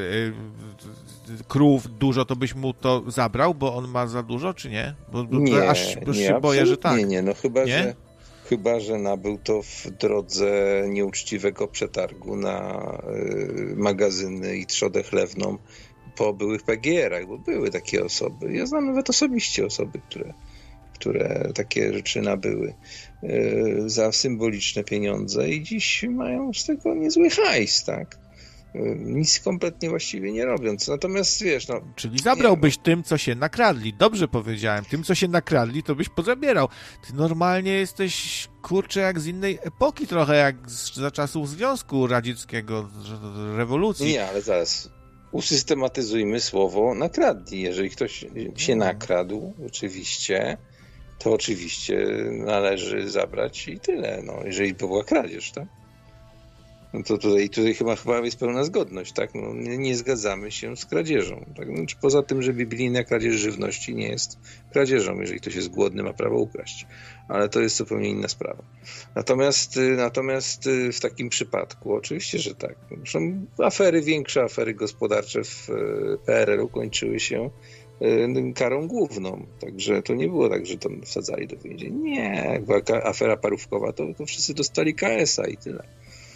krów dużo, to byś mu to zabrał, bo on ma za dużo, czy nie? Bo nie, aż się boję, że tak. Nie, no chyba, że nabył to w drodze nieuczciwego przetargu na magazyny i trzodę chlewną po byłych PGR-ach, bo były takie osoby. Ja znam nawet osobiście osoby, które takie rzeczy nabyły za symboliczne pieniądze i dziś mają z tego niezły hajs, tak? Nic kompletnie właściwie nie robiąc. Natomiast wiesz, no... Czyli zabrałbyś tym, co się nakradli. Dobrze powiedziałem. Tym, co się nakradli, to byś pozabierał. Ty normalnie jesteś, kurczę, jak z innej epoki trochę, jak za czasów Związku Radzieckiego, rewolucji. Nie, ale zaraz usystematyzujmy słowo nakradli. Jeżeli ktoś się nakradł, oczywiście, to oczywiście należy zabrać i tyle. No, jeżeli była kradzież, tak? No to tutaj chyba jest pełna zgodność, tak? No, nie zgadzamy się z kradzieżą. Tak? No, poza tym, że biblijna kradzież żywności nie jest kradzieżą, jeżeli ktoś jest głodny, ma prawo ukraść. Ale to jest zupełnie inna sprawa. Natomiast w takim przypadku oczywiście, że tak. Zresztą większe afery gospodarcze w PRL-u kończyły się karą główną. Także to nie było tak, że tam wsadzali do więzienia. Nie, jak była afera parówkowa, to wszyscy dostali KS-a i tyle.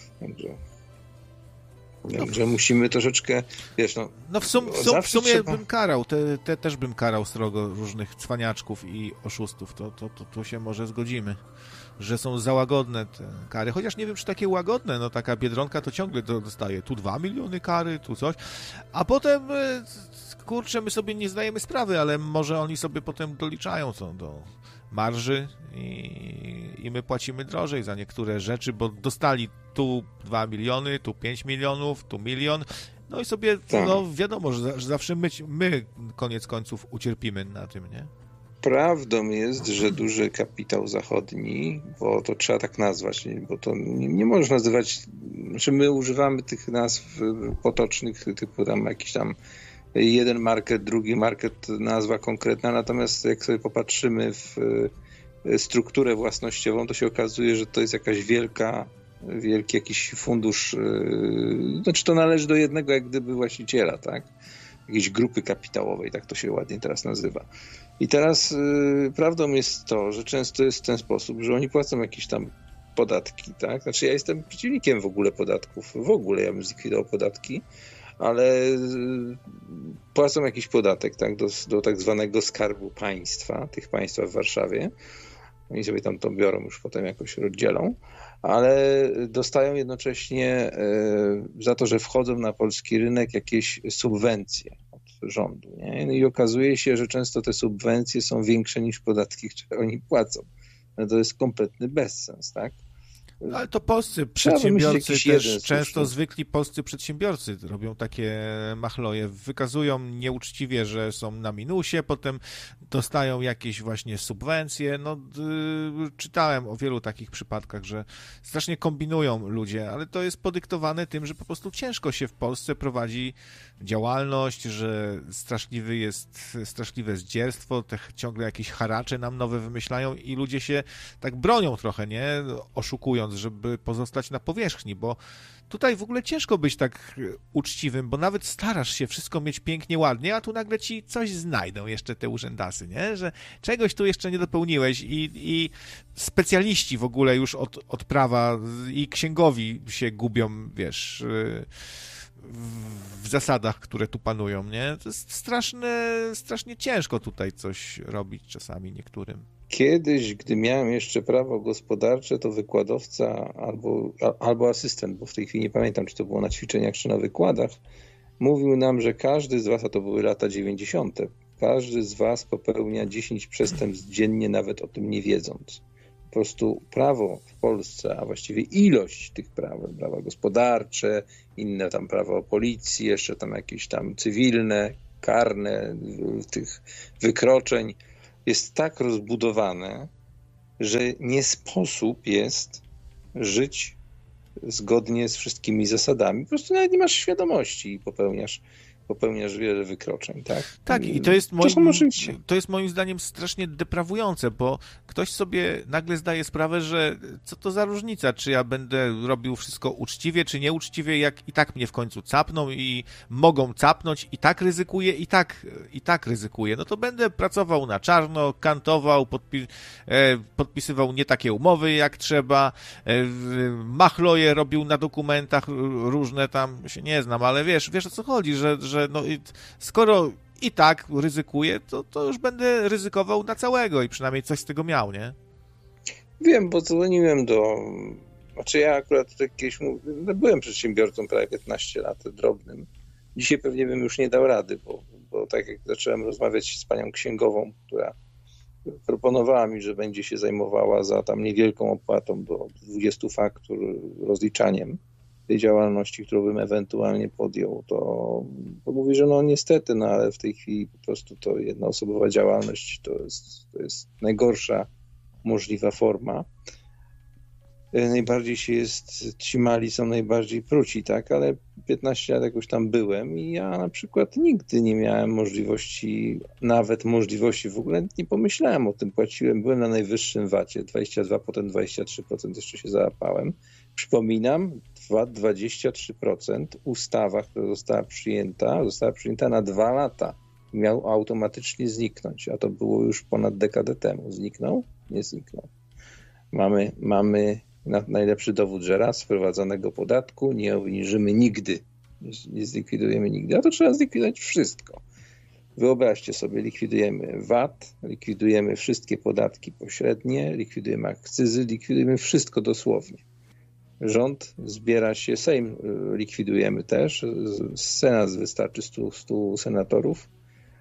Także musimy troszeczkę, wiesz, w sumie bym karał, też bym karał srogo różnych cwaniaczków i oszustów, to się może zgodzimy, że są za łagodne te kary, chociaż nie wiem, czy takie łagodne, no taka Biedronka to ciągle dostaje, tu 2 miliony kary, tu coś, a potem, kurczę, my sobie nie zdajemy sprawy, ale może oni sobie potem doliczają co do marży i my płacimy drożej za niektóre rzeczy, bo dostali tu 2 miliony, tu 5 milionów, tu 1 milion, no i sobie, no wiadomo, że zawsze my koniec końców ucierpimy na tym, nie? Prawdą jest, że duży kapitał zachodni, bo to trzeba tak nazwać, bo to nie można nazywać, znaczy my używamy tych nazw potocznych, typu tam jakiś tam jeden market, drugi market, nazwa konkretna, natomiast jak sobie popatrzymy w strukturę własnościową, to się okazuje, że to jest jakaś wielki jakiś fundusz, znaczy to należy do jednego jak gdyby właściciela, tak? Jakiejś grupy kapitałowej, tak to się ładnie teraz nazywa. I teraz prawdą jest to, że często jest w ten sposób, że oni płacą jakieś tam podatki, tak? Znaczy ja jestem przeciwnikiem w ogóle podatków, ja bym zlikwidował podatki, ale płacą jakiś podatek, tak, do tak zwanego skarbu państwa, tych państwa w Warszawie. Oni sobie tam to biorą, już potem jakoś rozdzielą, ale dostają jednocześnie za to, że wchodzą na polski rynek jakieś subwencje od rządu. Nie? No i okazuje się, że często te subwencje są większe niż podatki, które oni płacą. No to jest kompletny bezsens, tak? Ale to polscy przedsiębiorcy też, często zwykli polscy przedsiębiorcy robią takie machloje, wykazują nieuczciwie, że są na minusie, potem dostają jakieś właśnie subwencje. No, czytałem o wielu takich przypadkach, że strasznie kombinują ludzie, ale to jest podyktowane tym, że po prostu ciężko się w Polsce prowadzi działalność, że straszliwe zdzierstwo, ciągle jakieś haracze nam nowe wymyślają i ludzie się tak bronią trochę, nie? Oszukując, żeby pozostać na powierzchni, bo tutaj w ogóle ciężko być tak uczciwym, bo nawet starasz się wszystko mieć pięknie, ładnie, a tu nagle ci coś znajdą jeszcze te urzędasy, nie? Że czegoś tu jeszcze nie dopełniłeś i specjaliści w ogóle już od prawa i księgowi się gubią, wiesz, w zasadach, które tu panują, nie? To jest strasznie ciężko tutaj coś robić czasami niektórym. Kiedyś, gdy miałem jeszcze prawo gospodarcze, to wykładowca albo asystent, bo w tej chwili nie pamiętam, czy to było na ćwiczeniach, czy na wykładach, mówił nam, że każdy z was, a to były lata 90., każdy z was popełnia 10 przestępstw dziennie, nawet o tym nie wiedząc. Po prostu prawo w Polsce, a właściwie ilość tych prawa gospodarcze, inne tam prawa o policji, jeszcze tam jakieś tam cywilne, karne, tych wykroczeń, jest tak rozbudowane, że nie sposób jest żyć zgodnie z wszystkimi zasadami. Po prostu nawet nie masz świadomości i popełniasz wiele wykroczeń, tak? Tak, i to jest moim zdaniem strasznie deprawujące, bo ktoś sobie nagle zdaje sprawę, że co to za różnica, czy ja będę robił wszystko uczciwie, czy nieuczciwie, jak i tak mnie w końcu capną i mogą capnąć, i tak ryzykuję, i tak ryzykuję. No to będę pracował na czarno, kantował, podpisywał nie takie umowy jak trzeba, machloje robił na dokumentach różne, tam się nie znam, ale wiesz o co chodzi, że no, skoro i tak ryzykuję, to już będę ryzykował na całego i przynajmniej coś z tego miał, nie? Wiem, bo dzwoniłem Znaczy ja akurat kiedyś byłem przedsiębiorcą prawie 15 lat, drobnym. Dzisiaj pewnie bym już nie dał rady, bo tak jak zacząłem rozmawiać z panią księgową, która proponowała mi, że będzie się zajmowała za tam niewielką opłatą do 20 faktur rozliczaniem tej działalności, którą bym ewentualnie podjął, to mówi, że no niestety, no ale w tej chwili po prostu to jednoosobowa działalność to jest najgorsza możliwa forma. Najbardziej ci mali są najbardziej pruci, tak, ale 15 lat jakoś tam byłem i ja na przykład nigdy nie miałem możliwości, w ogóle nie pomyślałem o tym, byłem na najwyższym VAT-ie, 22, potem 23% jeszcze się załapałem. Przypominam, VAT 23%, ustawa, która została przyjęta na 2 lata. Miał automatycznie zniknąć, a to było już ponad dekadę temu. Zniknął? Nie zniknął. Mamy najlepszy dowód, że raz wprowadzonego podatku nie obniżymy nigdy, nie zlikwidujemy nigdy, a to trzeba zlikwidować wszystko. Wyobraźcie sobie, likwidujemy VAT, likwidujemy wszystkie podatki pośrednie, likwidujemy akcyzy, likwidujemy wszystko dosłownie. Rząd zbiera się, Sejm likwidujemy też, Senat wystarczy 100 senatorów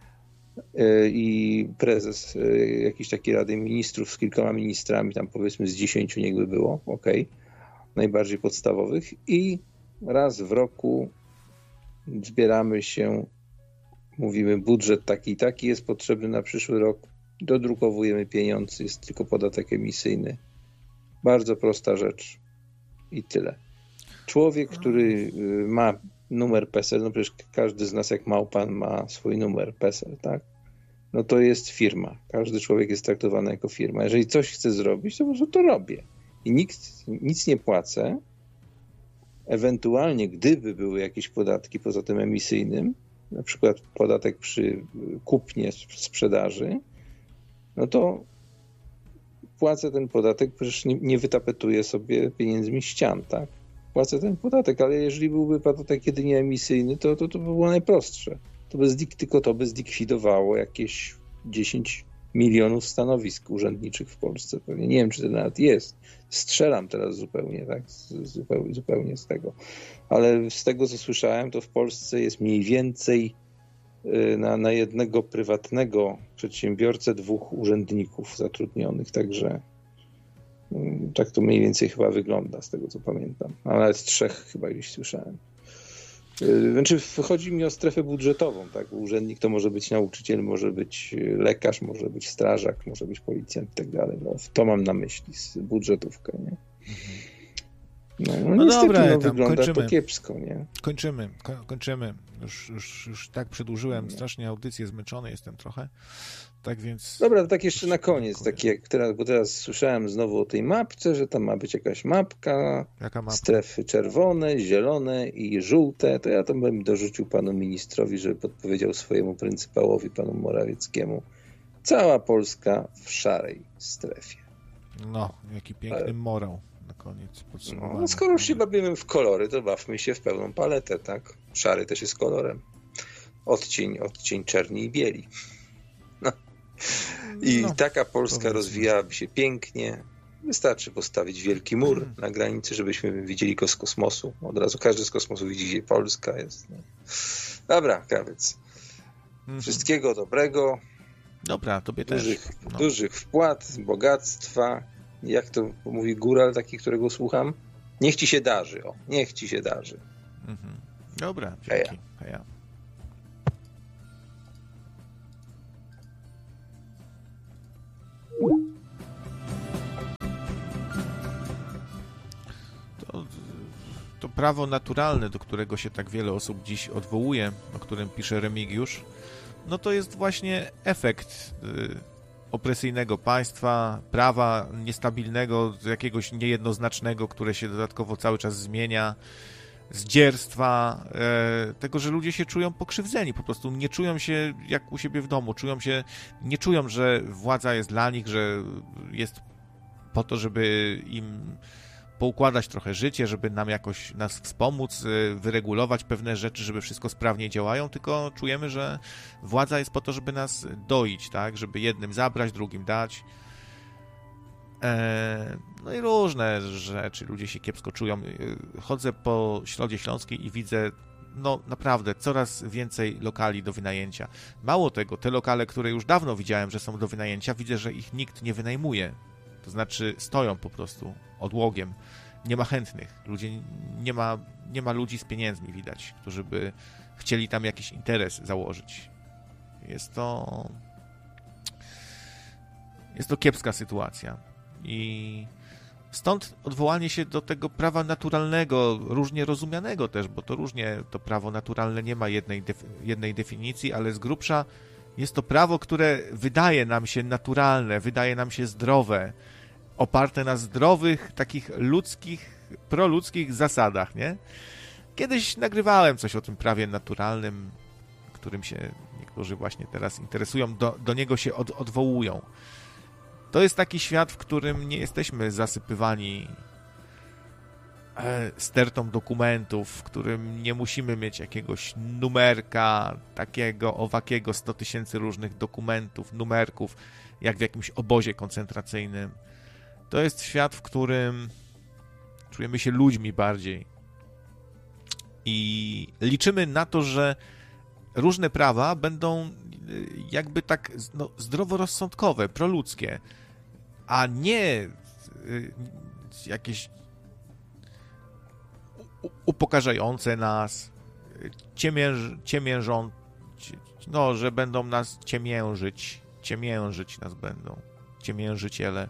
i prezes jakiejś takiej Rady Ministrów z kilkoma ministrami, tam powiedzmy z 10 niechby było, najbardziej podstawowych i raz w roku zbieramy się, mówimy budżet taki i taki jest potrzebny na przyszły rok, dodrukowujemy pieniądze, jest tylko podatek emisyjny. Bardzo prosta rzecz. I tyle. Człowiek, który ma numer PESEL, no przecież każdy z nas jak małpan ma swój numer PESEL, tak? No to jest firma. Każdy człowiek jest traktowany jako firma. Jeżeli coś chcę zrobić, to po prostu to robię. I nic nie płacę. Ewentualnie, gdyby były jakieś podatki poza tym emisyjnym, na przykład podatek przy kupnie sprzedaży, no to płacę ten podatek, przecież nie wytapetuję sobie pieniędzmi ścian, tak? Płacę ten podatek, ale jeżeli byłby podatek jedynie emisyjny, to by było najprostsze. Tylko to by zlikwidowało jakieś 10 milionów stanowisk urzędniczych w Polsce. Pewnie nie wiem, czy to nawet jest. Strzelam teraz zupełnie, tak? Zupełnie z tego. Ale z tego, co słyszałem, to w Polsce jest mniej więcej na jednego prywatnego przedsiębiorcę 2 urzędników zatrudnionych, także tak to mniej więcej chyba wygląda, z tego co pamiętam. A nawet 3 chyba gdzieś słyszałem. Znaczy chodzi mi o strefę budżetową, tak? Urzędnik to może być nauczyciel, może być lekarz, może być strażak, może być policjant i tak dalej. No, to mam na myśli, z budżetówkę, nie? No niestety, dobra, wygląda kończymy. To kiepsko, nie? Kończymy. Już tak przedłużyłem strasznie audycję, zmęczony jestem trochę. Tak więc... Dobra, to tak jeszcze na koniec, bo teraz słyszałem znowu o tej mapce, że tam ma być jakaś mapka. Jaka mapka? Strefy czerwone, zielone i żółte. To ja tam bym dorzucił panu ministrowi, żeby podpowiedział swojemu pryncypałowi, panu Morawieckiemu. Cała Polska w szarej strefie. No, jaki piękny morał na koniec podsumowania. No, skoro już się bawimy w kolory, to bawmy się w pełną paletę, tak? Szary też jest kolorem. Odcień czerni i bieli. No. I taka Polska rozwijałaby się pięknie, Wystarczy postawić wielki mur na granicy, żebyśmy widzieli go z kosmosu. Od razu każdy z kosmosu widzi, gdzie Polska jest. No. Dobra, Krawiec. Wszystkiego dobrego. Dobra, tobie też. Dużych wpłat, bogactwa. Jak to mówi góral taki, którego słucham? Niech ci się darzy. Niech ci się darzy. Dobra, dzięki. Heja. To prawo naturalne, do którego się tak wiele osób dziś odwołuje, o którym pisze Remigiusz, no to jest właśnie efekt opresyjnego państwa, prawa niestabilnego, jakiegoś niejednoznacznego, które się dodatkowo cały czas zmienia, zdzierstwa, tego, że ludzie się czują pokrzywdzeni, po prostu nie czują się jak u siebie w domu, nie czują, że władza jest dla nich, że jest po to, żeby im poukładać trochę życie, żeby nam jakoś nas wspomóc, wyregulować pewne rzeczy, żeby wszystko sprawnie działają, tylko czujemy, że władza jest po to, żeby nas doić, tak, żeby jednym zabrać, drugim dać. No i różne rzeczy, ludzie się kiepsko czują. Chodzę po Środzie Śląskiej i widzę, no naprawdę, coraz więcej lokali do wynajęcia. Mało tego, te lokale, które już dawno widziałem, że są do wynajęcia, widzę, że ich nikt nie wynajmuje. To znaczy stoją po prostu odłogiem. Nie ma chętnych. Nie ma ludzi z pieniędzmi, widać, którzy by chcieli tam jakiś interes założyć. Jest to kiepska sytuacja. I stąd odwołanie się do tego prawa naturalnego, różnie rozumianego też, bo to różnie to prawo naturalne nie ma jednej definicji, ale z grubsza jest to prawo, które wydaje nam się naturalne, wydaje nam się zdrowe, oparte na zdrowych, takich ludzkich, proludzkich zasadach, nie? Kiedyś nagrywałem coś o tym prawie naturalnym, którym się niektórzy właśnie teraz interesują, do niego się odwołują. To jest taki świat, w którym nie jesteśmy zasypywani stertą dokumentów, w którym nie musimy mieć jakiegoś numerka, takiego, owakiego, 100 000 różnych dokumentów, numerków, jak w jakimś obozie koncentracyjnym. To jest świat, w którym czujemy się ludźmi bardziej i liczymy na to, że różne prawa będą jakby tak zdroworozsądkowe, proludzkie, a nie jakieś upokarzające nas, że będą nas ciemiężyć nas będą, ciemiężyciele.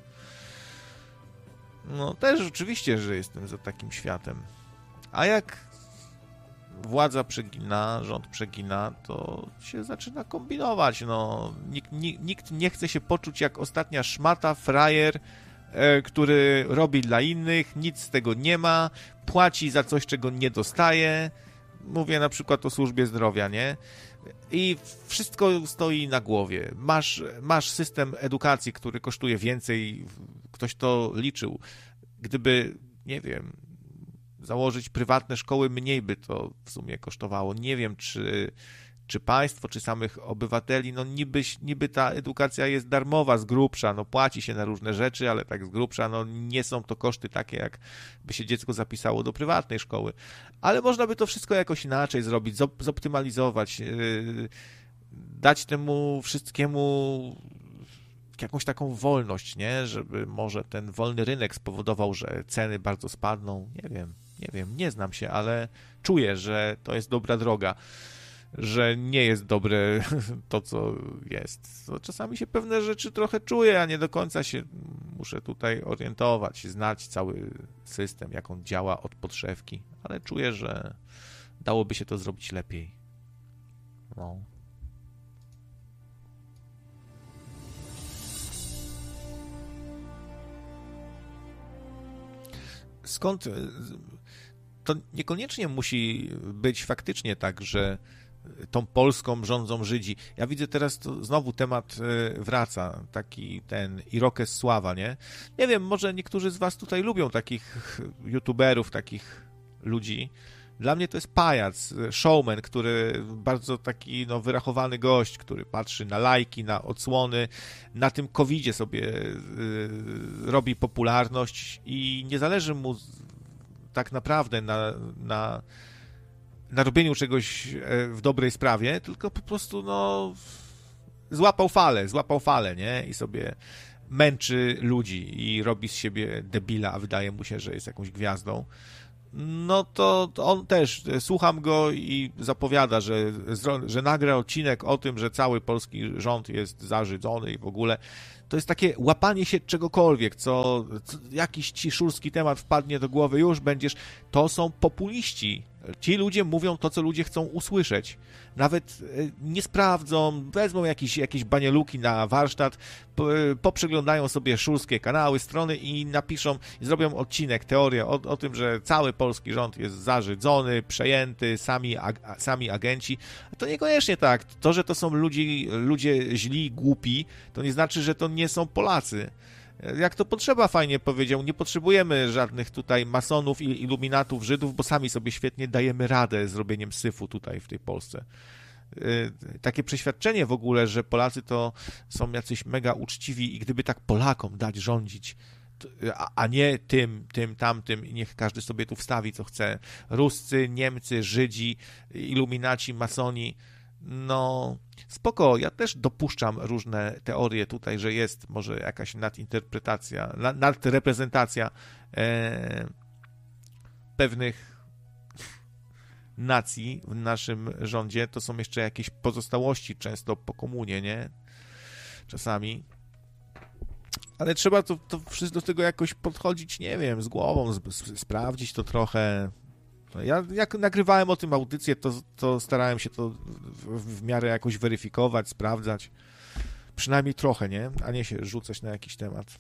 No też oczywiście, że jestem za takim światem. A jak władza przegina, rząd przegina, to się zaczyna kombinować. No, nikt nie chce się poczuć jak ostatnia szmata, frajer, który robi dla innych, nic z tego nie ma, płaci za coś, czego nie dostaje. Mówię na przykład o służbie zdrowia, nie? I wszystko stoi na głowie. Masz system edukacji, który kosztuje więcej, ktoś to liczył. Gdyby, nie wiem, założyć prywatne szkoły, mniej by to w sumie kosztowało. Nie wiem, czy państwo, czy samych obywateli, no niby ta edukacja jest darmowa z grubsza, no płaci się na różne rzeczy, ale tak z grubsza, no nie są to koszty takie, jak by się dziecko zapisało do prywatnej szkoły. Ale można by to wszystko jakoś inaczej zrobić, zoptymalizować, dać temu wszystkiemu jakąś taką wolność, nie? Żeby może ten wolny rynek spowodował, że ceny bardzo spadną. Nie wiem, nie znam się, ale czuję, że to jest dobra droga, że nie jest dobre to, co jest. To czasami się pewne rzeczy trochę czuję, a nie do końca się muszę tutaj orientować, znać cały system, jak on działa od podszewki, ale czuję, że dałoby się to zrobić lepiej. No. Skąd to niekoniecznie musi być faktycznie tak, że tą Polską rządzą Żydzi. Ja widzę teraz, to znowu temat wraca, taki ten Irokes Sława, nie? Nie wiem, może niektórzy z was tutaj lubią takich youtuberów, takich ludzi, Dla mnie to jest pajac, showman, który bardzo taki wyrachowany gość, który patrzy na lajki, na odsłony, na tym covidzie sobie robi popularność i nie zależy mu tak naprawdę na robieniu czegoś w dobrej sprawie, tylko po prostu złapał falę, nie? I sobie męczy ludzi i robi z siebie debila, a wydaje mu się, że jest jakąś gwiazdą. No to on też, słucham go i zapowiada, że nagra odcinek o tym, że cały polski rząd jest zażydzony i w ogóle. To jest takie łapanie się czegokolwiek, co jakiś ci szurski temat wpadnie do głowy, już będziesz... To są populiści. Ci ludzie mówią to, co ludzie chcą usłyszeć. Nawet nie sprawdzą, wezmą jakieś banieluki na warsztat, poprzeglądają sobie szurskie kanały, strony i napiszą, zrobią odcinek, teorię o tym, że cały polski rząd jest zażydzony, przejęty, sami agenci. To niekoniecznie tak. To, że to są ludzie źli, głupi, to nie znaczy, że to nie są Polacy. Jak to potrzeba, fajnie powiedział, nie potrzebujemy żadnych tutaj masonów i iluminatów, Żydów, bo sami sobie świetnie dajemy radę z robieniem syfu tutaj w tej Polsce. Takie przeświadczenie w ogóle, że Polacy to są jacyś mega uczciwi i gdyby tak Polakom dać rządzić, a nie tym, tamtym i niech każdy sobie tu wstawi, co chce. Ruscy, Niemcy, Żydzi, iluminaci, masoni. No, spoko, ja też dopuszczam różne teorie tutaj, że jest może jakaś nadreprezentacja pewnych nacji w naszym rządzie. To są jeszcze jakieś pozostałości, często po komunie, nie? Czasami. Ale trzeba do tego jakoś podchodzić, nie wiem, z głową, sprawdzić to trochę. Ja jak nagrywałem o tym audycję, to starałem się to w miarę jakoś weryfikować, sprawdzać. Przynajmniej trochę, nie? A nie się rzucać na jakiś temat.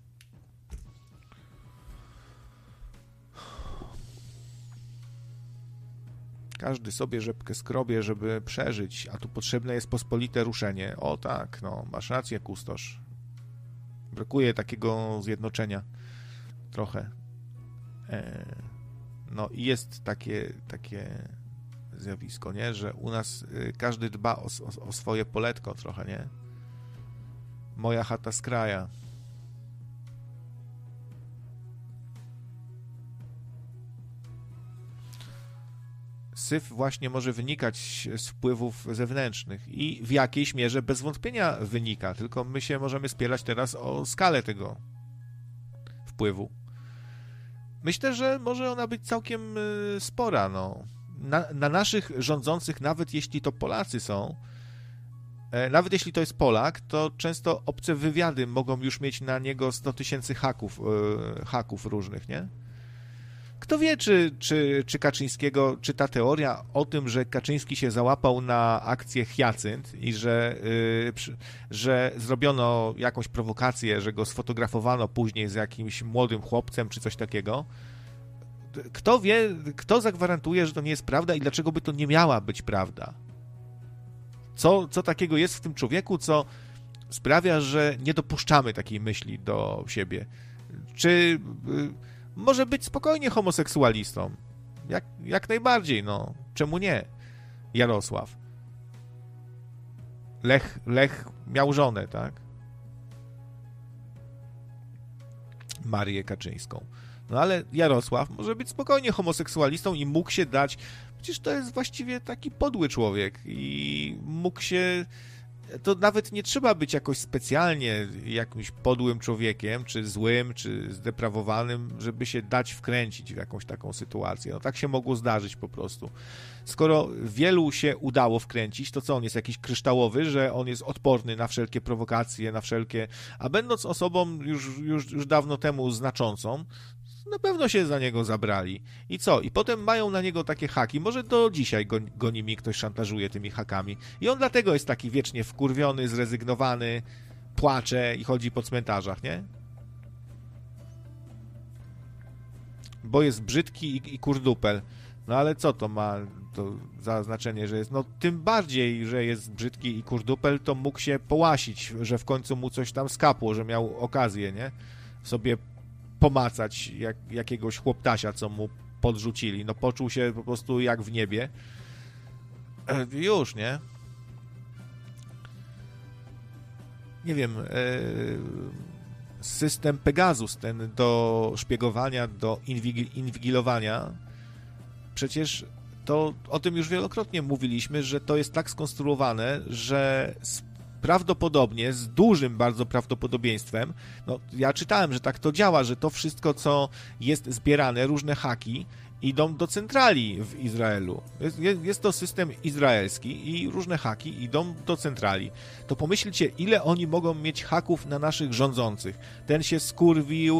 Każdy sobie rzepkę skrobie, żeby przeżyć, a tu potrzebne jest pospolite ruszenie. O tak, masz rację, kustosz. Brakuje takiego zjednoczenia. Trochę. No i jest takie zjawisko, nie? Że u nas każdy dba o swoje poletko trochę, nie? Moja chata z kraja. Syf właśnie może wynikać z wpływów zewnętrznych i w jakiejś mierze bez wątpienia wynika, tylko my się możemy spierać teraz o skalę tego wpływu. Myślę, że może ona być całkiem spora, Na naszych rządzących, nawet jeśli to Polacy są, nawet jeśli to jest Polak, to często obce wywiady mogą już mieć na niego 100 000 haków różnych, nie? Kto wie, czy Kaczyńskiego, czy ta teoria o tym, że Kaczyński się załapał na akcję Hyacynt i że zrobiono jakąś prowokację, że go sfotografowano później z jakimś młodym chłopcem, czy coś takiego. Kto wie, kto zagwarantuje, że to nie jest prawda i dlaczego by to nie miała być prawda? Co takiego jest w tym człowieku, co sprawia, że nie dopuszczamy takiej myśli do siebie? Czy może być spokojnie homoseksualistą? Jak najbardziej, Czemu nie? Jarosław. Lech miał żonę, tak? Marię Kaczyńską. Ale Jarosław może być spokojnie homoseksualistą i mógł się dać... Przecież to jest właściwie taki podły człowiek i mógł się... To nawet nie trzeba być jakoś specjalnie jakimś podłym człowiekiem, czy złym, czy zdeprawowanym, żeby się dać wkręcić w jakąś taką sytuację. Tak się mogło zdarzyć po prostu. Skoro wielu się udało wkręcić, to co, on jest jakiś kryształowy, że on jest odporny na wszelkie prowokacje, na wszelkie... A będąc osobą już dawno temu znaczącą, na pewno się za niego zabrali. I co? I potem mają na niego takie haki. Może do dzisiaj go nimi ktoś szantażuje tymi hakami. I on dlatego jest taki wiecznie wkurwiony, zrezygnowany, płacze i chodzi po cmentarzach, nie? Bo jest brzydki i kurdupel. Ale co to ma za znaczenie, że jest... Tym bardziej, że jest brzydki i kurdupel, to mógł się połasić, że w końcu mu coś tam skapło, że miał okazję, nie? Sobie pomacać jakiegoś chłoptasia, co mu podrzucili. No poczuł się po prostu jak w niebie. Już, nie? Nie wiem, system Pegasus, ten do szpiegowania, do inwigilowania, przecież to o tym już wielokrotnie mówiliśmy, że to jest tak skonstruowane, że prawdopodobnie, z dużym bardzo prawdopodobieństwem, no ja czytałem, że tak to działa, że to wszystko, co jest zbierane, różne haki, idą do centrali w Izraelu. Jest to system izraelski i różne haki idą do centrali. To pomyślcie, ile oni mogą mieć haków na naszych rządzących. Ten się skurwił,